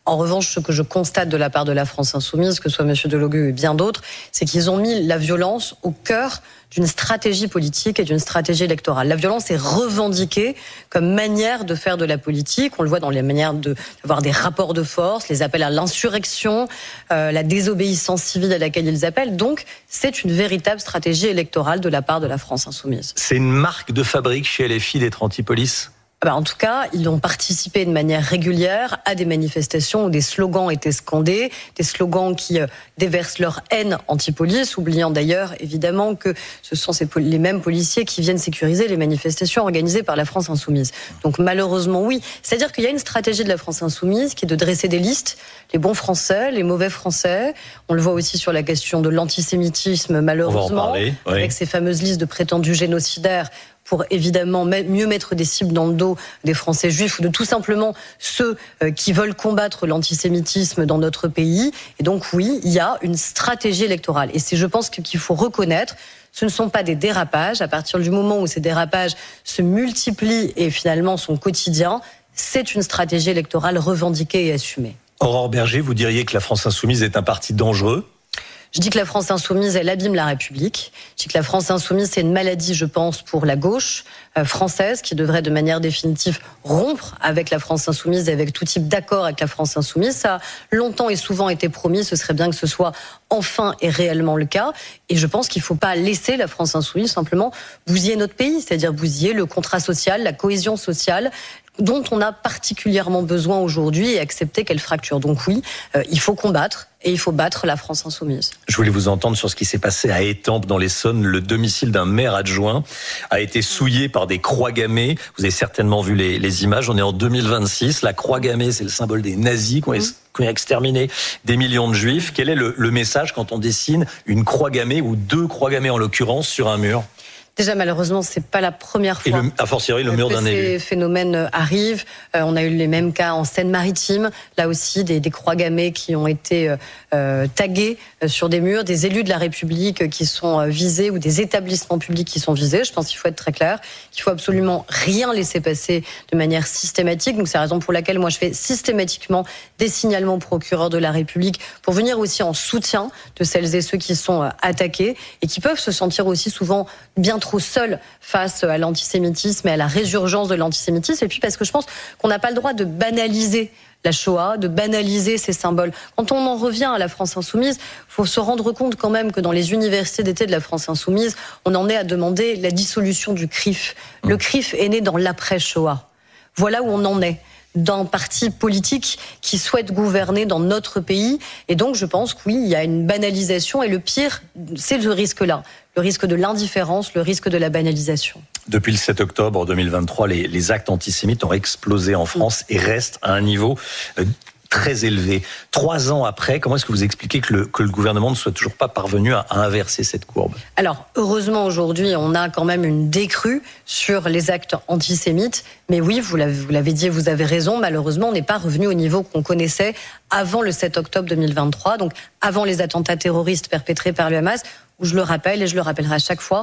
En revanche, ce que je constate de la part de la France Insoumise, que ce soit M. Delogu et bien d'autres, c'est qu'ils ont mis la violence au cœur d'une stratégie politique et d'une stratégie électorale. La violence est revendiquée comme manière de faire de la politique. On le voit dans les manières d'avoir des rapports de force, les appels à l'insurrection, la désobéissance civile à laquelle ils appellent. Donc, c'est une véritable stratégie électorale de la part de la France Insoumise. C'est une marque de fabrique chez LFI d'être anti-police ? En tout cas, ils ont participé de manière régulière à des manifestations où des slogans étaient scandés, des slogans qui déversent leur haine anti-police, oubliant d'ailleurs évidemment que ce sont les mêmes policiers qui viennent sécuriser les manifestations organisées par la France Insoumise. Donc malheureusement oui, c'est-à-dire qu'il y a une stratégie de la France Insoumise qui est de dresser des listes, les bons Français, les mauvais Français. On le voit aussi sur la question de l'antisémitisme malheureusement, avec ces fameuses listes de prétendus génocidaires, pour évidemment mieux mettre des cibles dans le dos des Français juifs ou de tout simplement ceux qui veulent combattre l'antisémitisme dans notre pays. Et donc oui, il y a une stratégie électorale. Et je pense qu'il faut reconnaître, ce ne sont pas des dérapages. À partir du moment où ces dérapages se multiplient et finalement sont quotidiens, c'est une stratégie électorale revendiquée et assumée. Aurore Berger, vous diriez que la France Insoumise est un parti dangereux ? Je dis que la France Insoumise, elle abîme la République. Je dis que la France Insoumise, c'est une maladie, je pense, pour la gauche française, qui devrait de manière définitive rompre avec la France Insoumise et avec tout type d'accord avec la France Insoumise. Ça a longtemps et souvent été promis, ce serait bien que ce soit enfin et réellement le cas. Et je pense qu'il ne faut pas laisser la France Insoumise simplement bousiller notre pays, c'est-à-dire bousiller le contrat social, la cohésion sociale, dont on a particulièrement besoin aujourd'hui, et accepter qu'elle fracture. Donc oui, il faut combattre. Et il faut battre la France Insoumise. Je voulais vous entendre sur ce qui s'est passé à Étampes, dans l'Essonne. Le domicile d'un maire adjoint a été souillé par des croix gammées. Vous avez certainement vu les images. On est en 2026. La croix gammée, c'est le symbole des nazis qui ont exterminé des millions de juifs. Quel est le message quand on dessine une croix gammée, ou deux croix gammées en l'occurrence, sur un mur ? Déjà, malheureusement, c'est pas la première fois a fortiori le mur d'un élu. Ces phénomènes arrivent. On a eu les mêmes cas en Seine-Maritime. Là aussi, des croix gammées qui ont été taguées sur des murs, des élus de la République qui sont visés, ou des établissements publics qui sont visés. Je pense qu'il faut être très clair, qu'il faut absolument rien laisser passer de manière systématique. Donc c'est la raison pour laquelle moi je fais systématiquement des signalements au procureur de la République pour venir aussi en soutien de celles et ceux qui sont attaqués et qui peuvent se sentir aussi souvent bien trop seuls face à l'antisémitisme et à la résurgence de l'antisémitisme. Et puis parce que je pense qu'on n'a pas le droit de banaliser la Shoah, de banaliser ces symboles. Quand on en revient à la France Insoumise, il faut se rendre compte quand même que dans les universités d'été de la France Insoumise, on en est à demander la dissolution du CRIF. Le CRIF est né dans l'après-Shoah. Voilà où on en est, d'un parti politique qui souhaite gouverner dans notre pays. Et donc je pense que oui, il y a une banalisation, et le pire, c'est ce risque-là. Le risque de l'indifférence, le risque de la banalisation. Depuis le 7 octobre 2023, les actes antisémites ont explosé en France et restent à un niveau très élevé. 3 ans après, comment est-ce que vous expliquez que le gouvernement ne soit toujours pas parvenu à inverser cette courbe ? Alors, heureusement, aujourd'hui, on a quand même une décrue sur les actes antisémites. Mais oui, vous l'avez dit, vous avez raison, malheureusement, on n'est pas revenu au niveau qu'on connaissait avant le 7 octobre 2023, donc avant les attentats terroristes perpétrés par le Hamas, où je le rappelle, et je le rappellerai à chaque fois,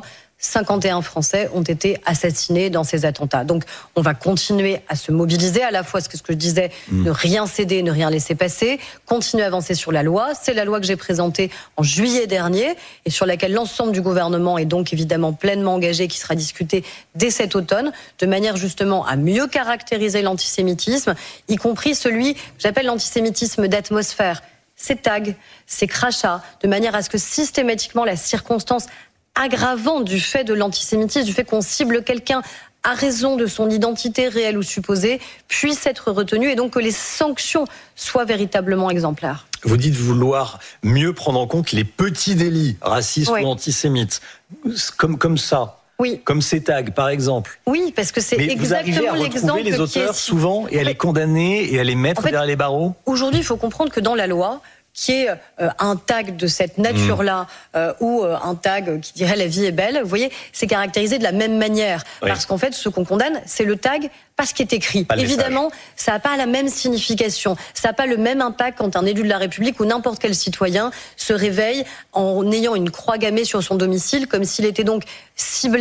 51 Français ont été assassinés dans ces attentats. Donc, on va continuer à se mobiliser, à la fois ce que je disais, ne rien céder, ne rien laisser passer, continuer à avancer sur la loi. C'est la loi que j'ai présentée en juillet dernier et sur laquelle l'ensemble du gouvernement est donc évidemment pleinement engagé, qui sera discutée dès cet automne, de manière justement à mieux caractériser l'antisémitisme, y compris celui que j'appelle l'antisémitisme d'atmosphère. Ces tags, ces crachats, de manière à ce que systématiquement la circonstance aggravante du fait de l'antisémitisme, du fait qu'on cible quelqu'un à raison de son identité réelle ou supposée, puisse être retenue, et donc que les sanctions soient véritablement exemplaires. Vous dites vouloir mieux prendre en compte les petits délits racistes ou antisémites, comme ça. Oui. Comme ces tags, par exemple. Oui, parce que c'est exactement l'exemple. Vous arrivez à retrouver les auteurs souvent et à les condamner et à les mettre derrière les barreaux ? Aujourd'hui, il faut comprendre que dans la loi, qui est un tag de cette nature-là, ou un tag qui dirait « la vie est belle », vous voyez, c'est caractérisé de la même manière. Oui. Parce qu'en fait, ce qu'on condamne, c'est le tag, pas ce qui est écrit. Évidemment, ça n'a pas la même signification. Ça n'a pas le même impact quand un élu de la République ou n'importe quel citoyen se réveille en ayant une croix gammée sur son domicile, comme s'il était donc ciblé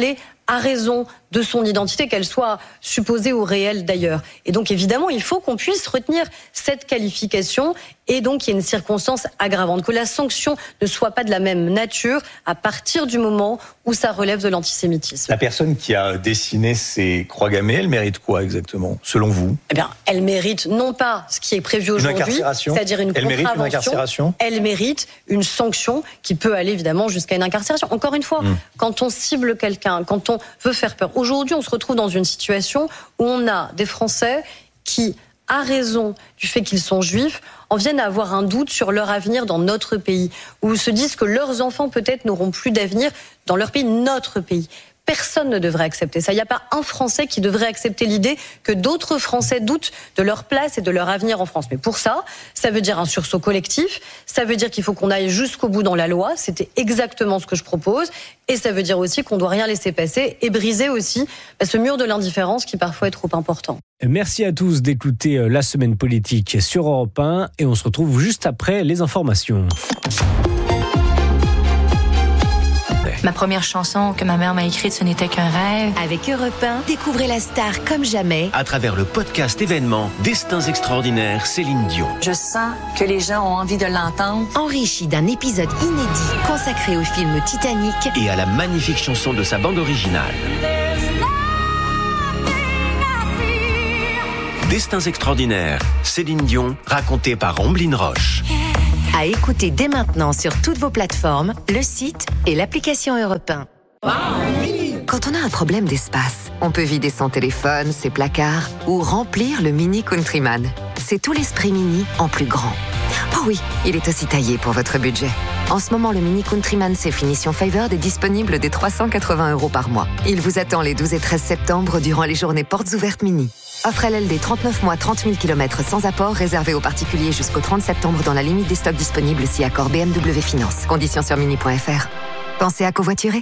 à raison de son identité, qu'elle soit supposée ou réelle d'ailleurs. Et donc évidemment, il faut qu'on puisse retenir cette qualification et donc qu'il y ait une circonstance aggravante, que la sanction ne soit pas de la même nature à partir du moment où ça relève de l'antisémitisme. La personne qui a dessiné ces croix gammées, elle mérite quoi exactement, selon vous ? Eh bien, elle mérite non pas ce qui est prévu aujourd'hui, c'est-à-dire une contravention, elle mérite une sanction qui peut aller évidemment jusqu'à une incarcération. Encore une fois, quand on cible quelqu'un, quand on veut faire peur, aujourd'hui on se retrouve dans une situation où on a des Français qui, à raison du fait qu'ils sont juifs, en viennent à avoir un doute sur leur avenir dans notre pays, ou se disent que leurs enfants peut-être n'auront plus d'avenir dans leur pays, notre pays. Personne ne devrait accepter ça. Il n'y a pas un Français qui devrait accepter l'idée que d'autres Français doutent de leur place et de leur avenir en France. Mais pour ça, ça veut dire un sursaut collectif, ça veut dire qu'il faut qu'on aille jusqu'au bout dans la loi, c'était exactement ce que je propose, et ça veut dire aussi qu'on ne doit rien laisser passer et briser aussi ce mur de l'indifférence qui parfois est trop important. Merci à tous d'écouter La Semaine Politique sur Europe 1 et on se retrouve juste après les informations. Ma première chanson que ma mère m'a écrite, ce n'était qu'un rêve. Avec Europe 1, découvrez la star comme jamais. À travers le podcast événement Destins extraordinaires, Céline Dion. Je sens que les gens ont envie de l'entendre. Enrichi d'un épisode inédit consacré au film Titanic. Et à la magnifique chanson de sa bande originale. Destins extraordinaires, Céline Dion, racontée par Omblin Roche. À écouter dès maintenant sur toutes vos plateformes, le site et l'application Europe 1. Quand on a un problème d'espace, on peut vider son téléphone, ses placards ou remplir le Mini Countryman. C'est tout l'esprit Mini en plus grand. Oh oui, il est aussi taillé pour votre budget. En ce moment, le Mini Countryman c'est finition Favored est disponible dès 380 € par mois. Il vous attend les 12 et 13 septembre durant les journées portes ouvertes Mini. Offre LLD 39 mois, 30 000 km sans apport, réservé aux particuliers jusqu'au 30 septembre dans la limite des stocks disponibles si accord BMW Finance. Conditions sur mini.fr. Pensez à covoiturer.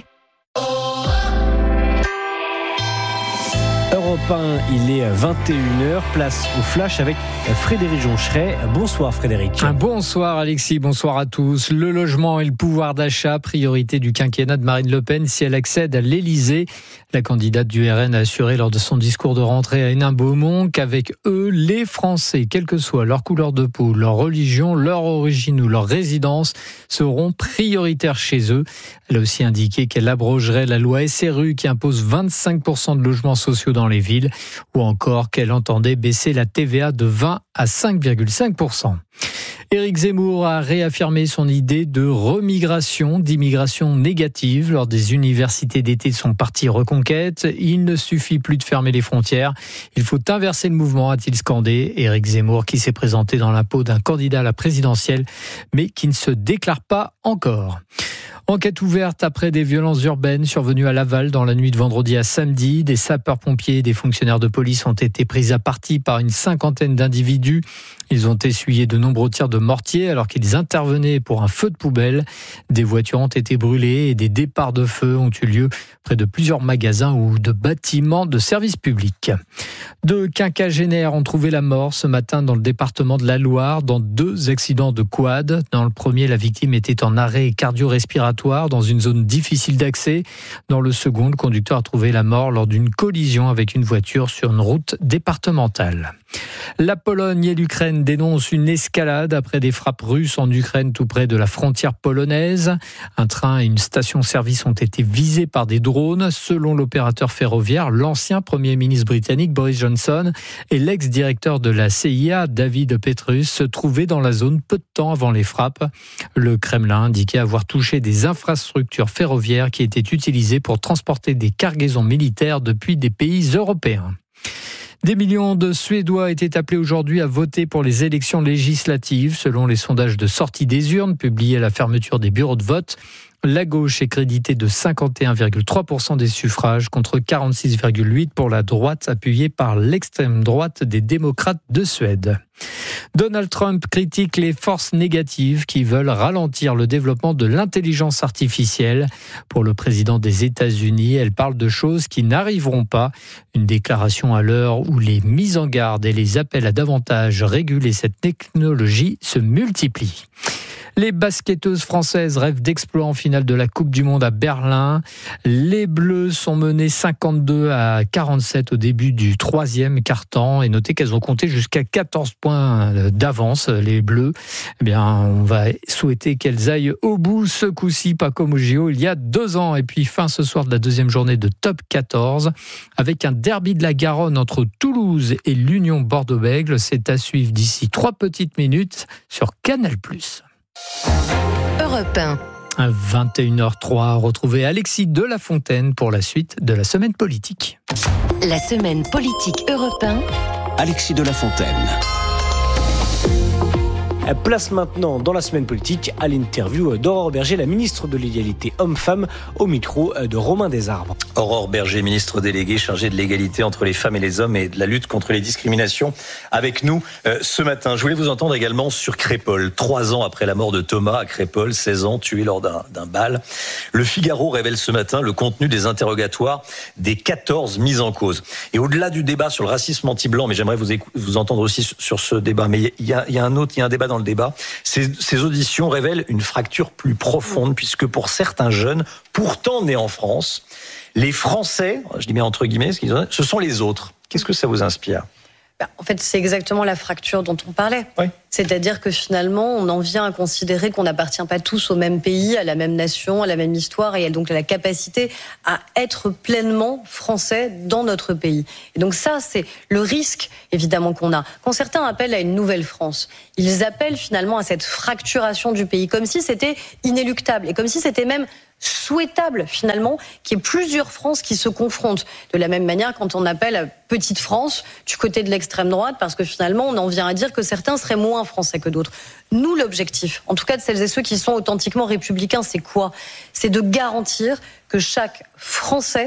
Europe 1, il est 21h, place au Flash avec Frédéric Joncheret. Bonsoir Frédéric. Bonsoir Alexis, bonsoir à tous. Le logement et le pouvoir d'achat, priorité du quinquennat de Marine Le Pen si elle accède à l'Elysée. La candidate du RN a assuré lors de son discours de rentrée à Hénin-Beaumont qu'avec eux, les Français, quelle que soit leur couleur de peau, leur religion, leur origine ou leur résidence, seront prioritaires chez eux. Elle a aussi indiqué qu'elle abrogerait la loi SRU qui impose 25% de logements sociaux dans les villes, ou encore qu'elle entendait baisser la TVA de 20 à 5,5%. Éric Zemmour a réaffirmé son idée de remigration, d'immigration négative lors des universités d'été de son parti Reconquête. Il ne suffit plus de fermer les frontières. Il faut inverser le mouvement, a-t-il scandé. Éric Zemmour qui s'est présenté dans la peau d'un candidat à la présidentielle, mais qui ne se déclare pas encore. Enquête ouverte après des violences urbaines survenues à Laval dans la nuit de vendredi à samedi. Des sapeurs-pompiers et des fonctionnaires de police ont été pris à partie par une cinquantaine d'individus. Ils ont essuyé de nombreux tirs de mortier alors qu'ils intervenaient pour un feu de poubelle. Des voitures ont été brûlées et des départs de feu ont eu lieu près de plusieurs magasins ou de bâtiments de services publics. 2 quinquagénaires ont trouvé la mort ce matin dans le département de la Loire dans 2 accidents de quad. Dans le premier, la victime était en arrêt cardio-respiratoire dans une zone difficile d'accès. Dans le second, le conducteur a trouvé la mort lors d'une collision avec une voiture sur une route départementale. La Pologne et l'Ukraine dénoncent une escalade après des frappes russes en Ukraine tout près de la frontière polonaise. Un train et une station-service ont été visés par des drones. Selon l'opérateur ferroviaire, l'ancien Premier ministre britannique Boris Johnson et l'ex-directeur de la CIA David Petrus se trouvaient dans la zone peu de temps avant les frappes. Le Kremlin indiquait avoir touché des infrastructures ferroviaires qui étaient utilisées pour transporter des cargaisons militaires depuis des pays européens. Des millions de Suédois étaient appelés aujourd'hui à voter pour les élections législatives. Selon les sondages de sortie des urnes publiés à la fermeture des bureaux de vote, la gauche est créditée de 51,3% des suffrages contre 46,8% pour la droite, appuyée par l'extrême droite des démocrates de Suède. Donald Trump critique les forces négatives qui veulent ralentir le développement de l'intelligence artificielle. Pour le président des États-Unis, elle parle de choses qui n'arriveront pas. Une déclaration à l'heure où les mises en garde et les appels à davantage réguler cette technologie se multiplient. Les basketteuses françaises rêvent d'exploit en finale de la Coupe du Monde à Berlin. Les Bleus sont menés 52-47 au début du troisième quart-temps. Et notez qu'elles ont compté jusqu'à 14 points d'avance, les Bleus. Eh bien, on va souhaiter qu'elles aillent au bout ce coup-ci, pas comme au JO il y a 2 ans. Et puis, fin ce soir de la deuxième journée de Top 14, avec un derby de la Garonne entre Toulouse et l'Union Bordeaux-Bègles. C'est à suivre d'ici 3 petites minutes sur Canal+. Europe 1. À 21h03, retrouvez Alexis de La Fontaine pour la suite de la semaine politique. La semaine politique Europe 1. Alexis de La Fontaine. Place maintenant dans la semaine politique à l'interview d'Aurore Berger, la ministre de l'égalité homme-femme, au micro de Romain Desarbres. Aurore Berger, ministre déléguée chargée de l'égalité entre les femmes et les hommes et de la lutte contre les discriminations, avec nous ce matin. Je voulais vous entendre également sur Crépol. 3 ans après la mort de Thomas à Crépol, 16 ans, tué lors d'un bal. Le Figaro révèle ce matin le contenu des interrogatoires des 14 mises en cause. Et au-delà du débat sur le racisme anti-blanc, mais j'aimerais vous entendre aussi sur ce débat, mais il y a un débat dans le débat. Ces auditions révèlent une fracture plus profonde, puisque pour certains jeunes, pourtant nés en France, les Français, je dis bien entre guillemets, ce sont les autres. Qu'est-ce que ça vous inspire ? En fait, c'est exactement la fracture dont on parlait. Oui. C'est-à-dire que finalement, on en vient à considérer qu'on n'appartient pas tous au même pays, à la même nation, à la même histoire, et donc à la capacité à être pleinement français dans notre pays. Et donc ça, c'est le risque, évidemment, qu'on a. Quand certains appellent à une nouvelle France, ils appellent finalement à cette fracturation du pays, comme si c'était inéluctable, et comme si c'était même souhaitable finalement qu'il y ait plusieurs France qui se confrontent. De la même manière, quand on appelle à Petite France du côté de l'extrême droite, parce que finalement on en vient à dire que certains seraient moins français que d'autres. Nous, l'objectif, en tout cas de celles et ceux qui sont authentiquement républicains, c'est quoi ? C'est de garantir que chaque Français